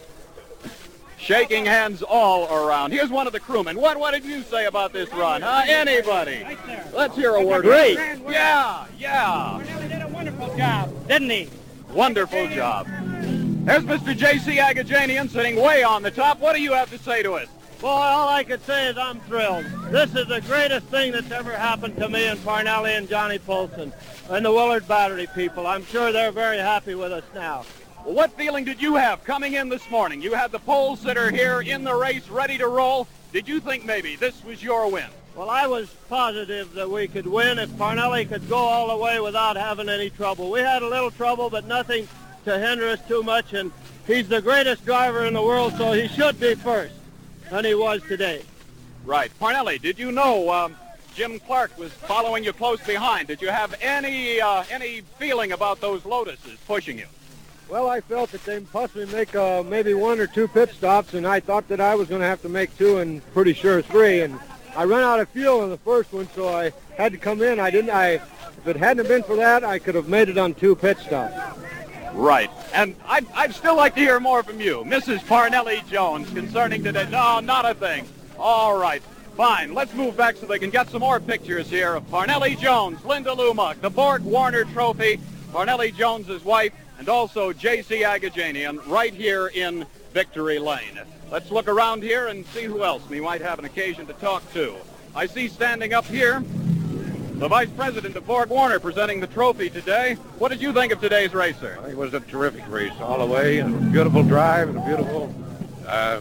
Shaking hands all around. Here's one of the crewmen. What what did you say about this run, huh? Anybody? Let's hear a word. Great. Yeah, yeah. Parnelli did a wonderful job, didn't he? Wonderful job. There's Mister J C Agajanian sitting way on the top. What do you have to say to us? Well, all I could say is I'm thrilled. This is the greatest thing that's ever happened to me and Parnelli and Johnny Polson and the Willard Battery people. I'm sure they're very happy with us now. Well, what feeling did you have coming in this morning? You had the pole sitter here in the race ready to roll. Did you think maybe this was your win? Well, I was positive that we could win if Parnelli could go all the way without having any trouble. We had a little trouble, but nothing to hinder us too much, and he's the greatest driver in the world, so he should be first, and he was today. Right. Parnelli, did you know um, Jim Clark was following you close behind? Did you have any uh, any feeling about those Lotuses pushing you? Well, I felt that they possibly make uh, maybe one or two pit stops, and I thought that I was going to have to make two and pretty sure three. And I ran out of fuel in the first one, so I had to come in. I didn't. I, if it hadn't been for that, I could have made it on two pit stops. Right. And I'd, I'd still like to hear more from you, Missus Parnelli Jones, concerning today. No, not a thing. All right. Fine. Let's move back so they can get some more pictures here of Parnelli Jones, Linda Lou Mugg, the Borg Warner Trophy, Parnelli Jones's wife, and also J C Agajanian right here in Victory Lane. Let's look around here and see who else we might have an occasion to talk to. I see standing up here the Vice President of Borg Warner presenting the trophy today. What did you think of today's race, sir? It was a terrific race all the way, and a beautiful drive and a beautiful uh,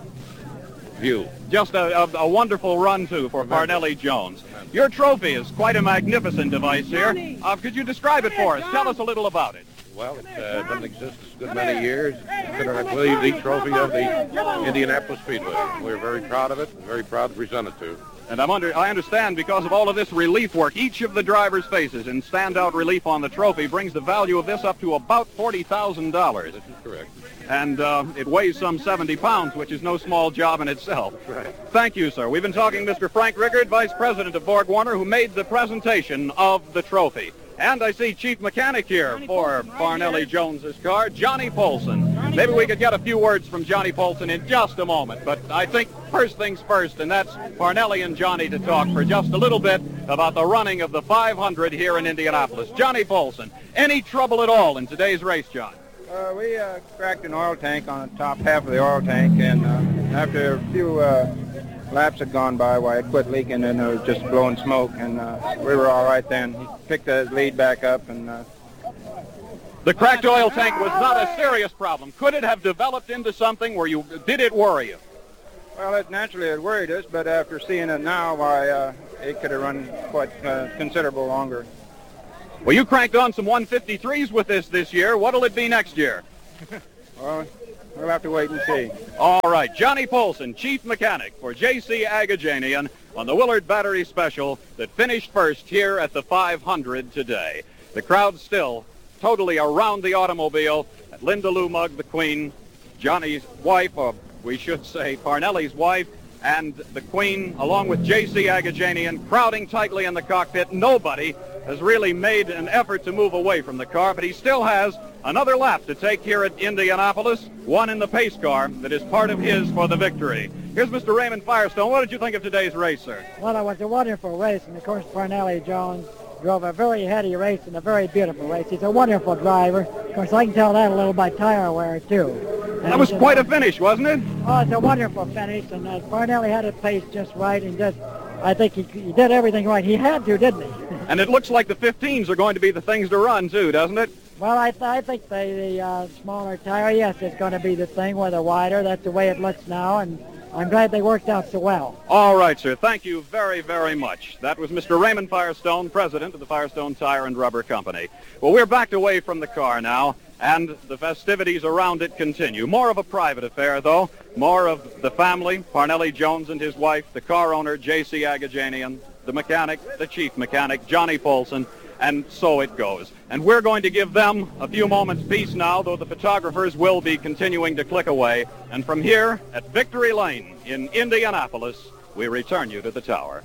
view. Just a, a, a wonderful run, too, for Parnelli Jones. Your trophy is quite a magnificent device here. Uh, could you describe it for us? Tell us a little about it. Well, it uh, doesn't exist a good many years. Consider, I believe, the trophy of the Indianapolis Speedway. We're very proud of it and very proud to present it to. And I'm under, I understand because of all of this relief work, each of the drivers' faces in standout relief on the trophy brings the value of this up to about forty thousand dollars. This is correct. And uh, it weighs some seventy pounds, which is no small job in itself. That's right. Thank you, sir. We've been talking to Mister Frank Rickard, Vice President of Borg Warner, who made the presentation of the trophy. And I see Chief Mechanic here for Parnelli Jones's car, Johnny Polson. Maybe we could get a few words from Johnny Polson in just a moment, but I think first things first, and that's Parnelli and Johnny to talk for just a little bit about the running of the five hundred here in Indianapolis. Johnny Polson, any trouble at all in today's race, John? Uh, we uh, cracked an oil tank on the top half of the oil tank, and uh, after a few uh, laps had gone by while it quit leaking and it was just blowing smoke, and uh, we were all right then. He picked his lead back up, and uh, The cracked oil tank was not a serious problem. Could it have developed into something where you, did it worry you? well, it naturally it worried us, but after seeing it now, why uh, it could have run quite uh, considerable longer. Well, you cranked on some one fifty-threes with this this year. What'll it be next year? Well, we'll have to wait and see. All right, Johnny Polson, chief mechanic for J C Agajanian on the Willard Battery Special that finished first here at the five hundred today. The crowd still totally around the automobile. Linda Lou Mugg, the Queen, Johnny's wife, or we should say Parnelli's wife, and the Queen, along with J C Agajanian, crowding tightly in the cockpit. Nobody has really made an effort to move away from the car, but he still has another lap to take here at Indianapolis, one in the pace car that is part of his for the victory. Here's Mister Raymond Firestone. What did you think of today's race, sir? Well, it was a wonderful race, and of course Parnelli Jones drove a very heady race and a very beautiful race. He's a wonderful driver. Of course, I can tell that a little by tire wear, too. And that was quite a finish, wasn't it? Oh, it's a wonderful finish, and uh, Parnelli had it paced just right, and just, I think he, he did everything right. He had to, didn't he? And it looks like the fifteens are going to be the things to run, too, doesn't it? Well, I, th- I think the, the uh, smaller tire, yes, it's going to be the thing, where they're wider. That's the way it looks now, and I'm glad they worked out so well. All right, sir. Thank you very, very much. That was Mister Raymond Firestone, president of the Firestone Tire and Rubber Company. Well, we're backed away from the car now, and the festivities around it continue. More of a private affair, though. More of the family, Parnelli Jones and his wife, the car owner, J C Agajanian, the mechanic, the chief mechanic, Johnny Polson, and so it goes. And we're going to give them a few moments peace now, though the photographers will be continuing to click away. And from here at Victory Lane in Indianapolis, we return you to the tower.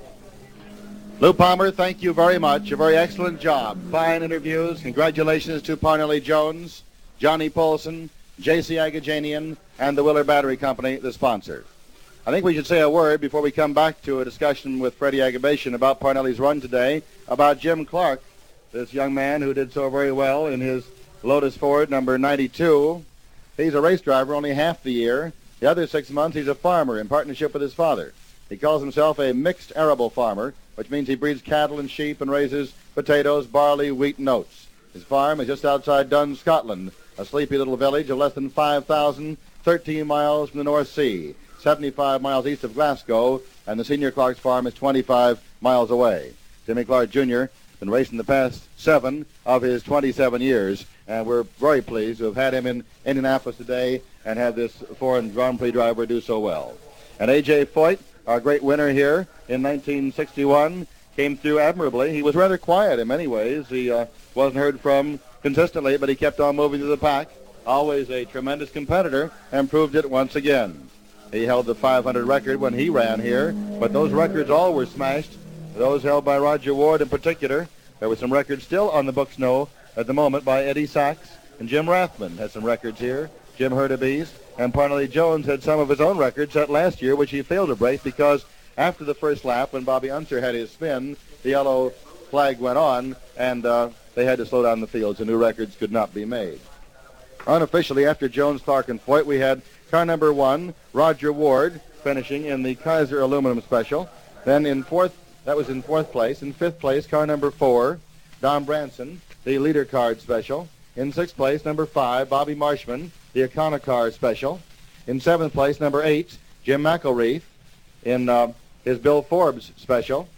Lou Palmer, thank you very much. A very excellent job. Fine interviews. Congratulations to Parnelli Jones, Johnny Polson, J C Agajanian, and the Willard Battery Company, the sponsor. I think we should say a word before we come back to a discussion with Freddie Agabatian about Parnelli's run today, about Jim Clark, this young man who did so very well in his Lotus Ford number ninety-two. He's a race driver only half the year. The other six months he's a farmer in partnership with his father. He calls himself a mixed arable farmer, which means he breeds cattle and sheep and raises potatoes, barley, wheat, and oats. His farm is just outside Dun, Scotland, a sleepy little village of less than five thousand, thirteen miles from the North Sea, seventy-five miles east of Glasgow, and the senior Clark's farm is twenty-five miles away. Jimmy Clark Junior has been racing the past seven of his twenty-seven years, and we're very pleased to have had him in Indianapolis today and have this foreign Grand Prix driver do so well. And A J Foyt, our great winner here in nineteen sixty-one, came through admirably. He was rather quiet in many ways. He uh, wasn't heard from consistently, but he kept on moving through the pack. Always a tremendous competitor, and proved it once again. He held the five hundred record when he ran here, but those records all were smashed. Those held by Roger Ward in particular. There were some records still on the books now at the moment by Eddie Sachs, and Jim Rathman had some records here. Jim Hurtubise and Parnelli Jones had some of his own records set last year, which he failed to break because after the first lap, when Bobby Unser had his spin, the yellow flag went on, and uh, they had to slow down the field, so new records could not be made. Unofficially, after Jones, Clark, and Foyt, we had car number one, Roger Ward, finishing in the Kaiser Aluminum Special. Then in fourth, that was in fourth place. In fifth place, car number four, Don Branson, the Leader Card Special. In sixth place, number five, Bobby Marshman, the Econocar Special. In seventh place, number eight, Jim McElreath, in uh, his Bill Forbes Special.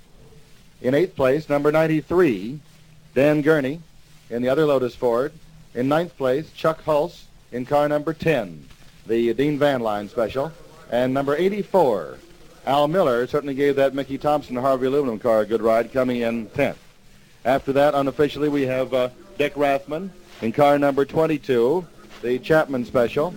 In eighth place, number ninety-three, Dan Gurney, in the other Lotus Ford. In ninth place, Chuck Hulse, in car number ten, the Dean Van Line Special. And number eighty-four, Al Miller, certainly gave that Mickey Thompson Harvey aluminum car a good ride, coming in tenth. After that, unofficially, we have uh, Dick Rathman in car number twenty-two, the Chapman Special.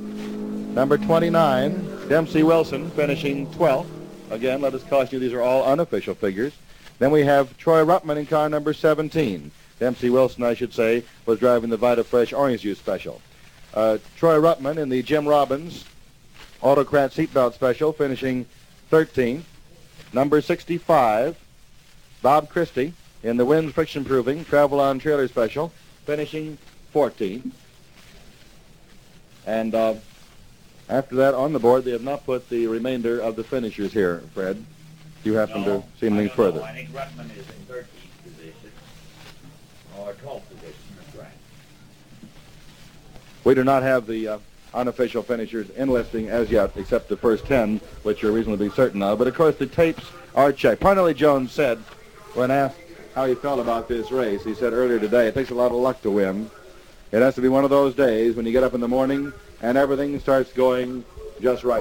Number twenty-nine, Dempsey Wilson, finishing twelfth. Again, let us caution you, these are all unofficial figures. Then we have Troy Ruttman in car number seventeen. Dempsey Wilson, I should say, was driving the Vita Fresh Orange Juice Special. Uh, Troy Ruttman in the Jim Robbins Autocrat Seatbelt Special, finishing thirteenth. Number sixty-five, Bob Christie in the Winds Friction Proving Travel on Trailer Special, finishing fourteenth. And uh, After that, on the board, they have not put the remainder of the finishers here, Fred. You happen No, to see anything I don't further? know. I think Rutman is in thirteenth position or twelfth position. That's right. We do not have the uh, unofficial finishers enlisting as yet, except the first ten, which you're reasonably certain of. But, of course, the tapes are checked. Parnelli Jones said, when asked how he felt about this race, he said earlier today, it takes a lot of luck to win. It has to be one of those days when you get up in the morning and everything starts going just right.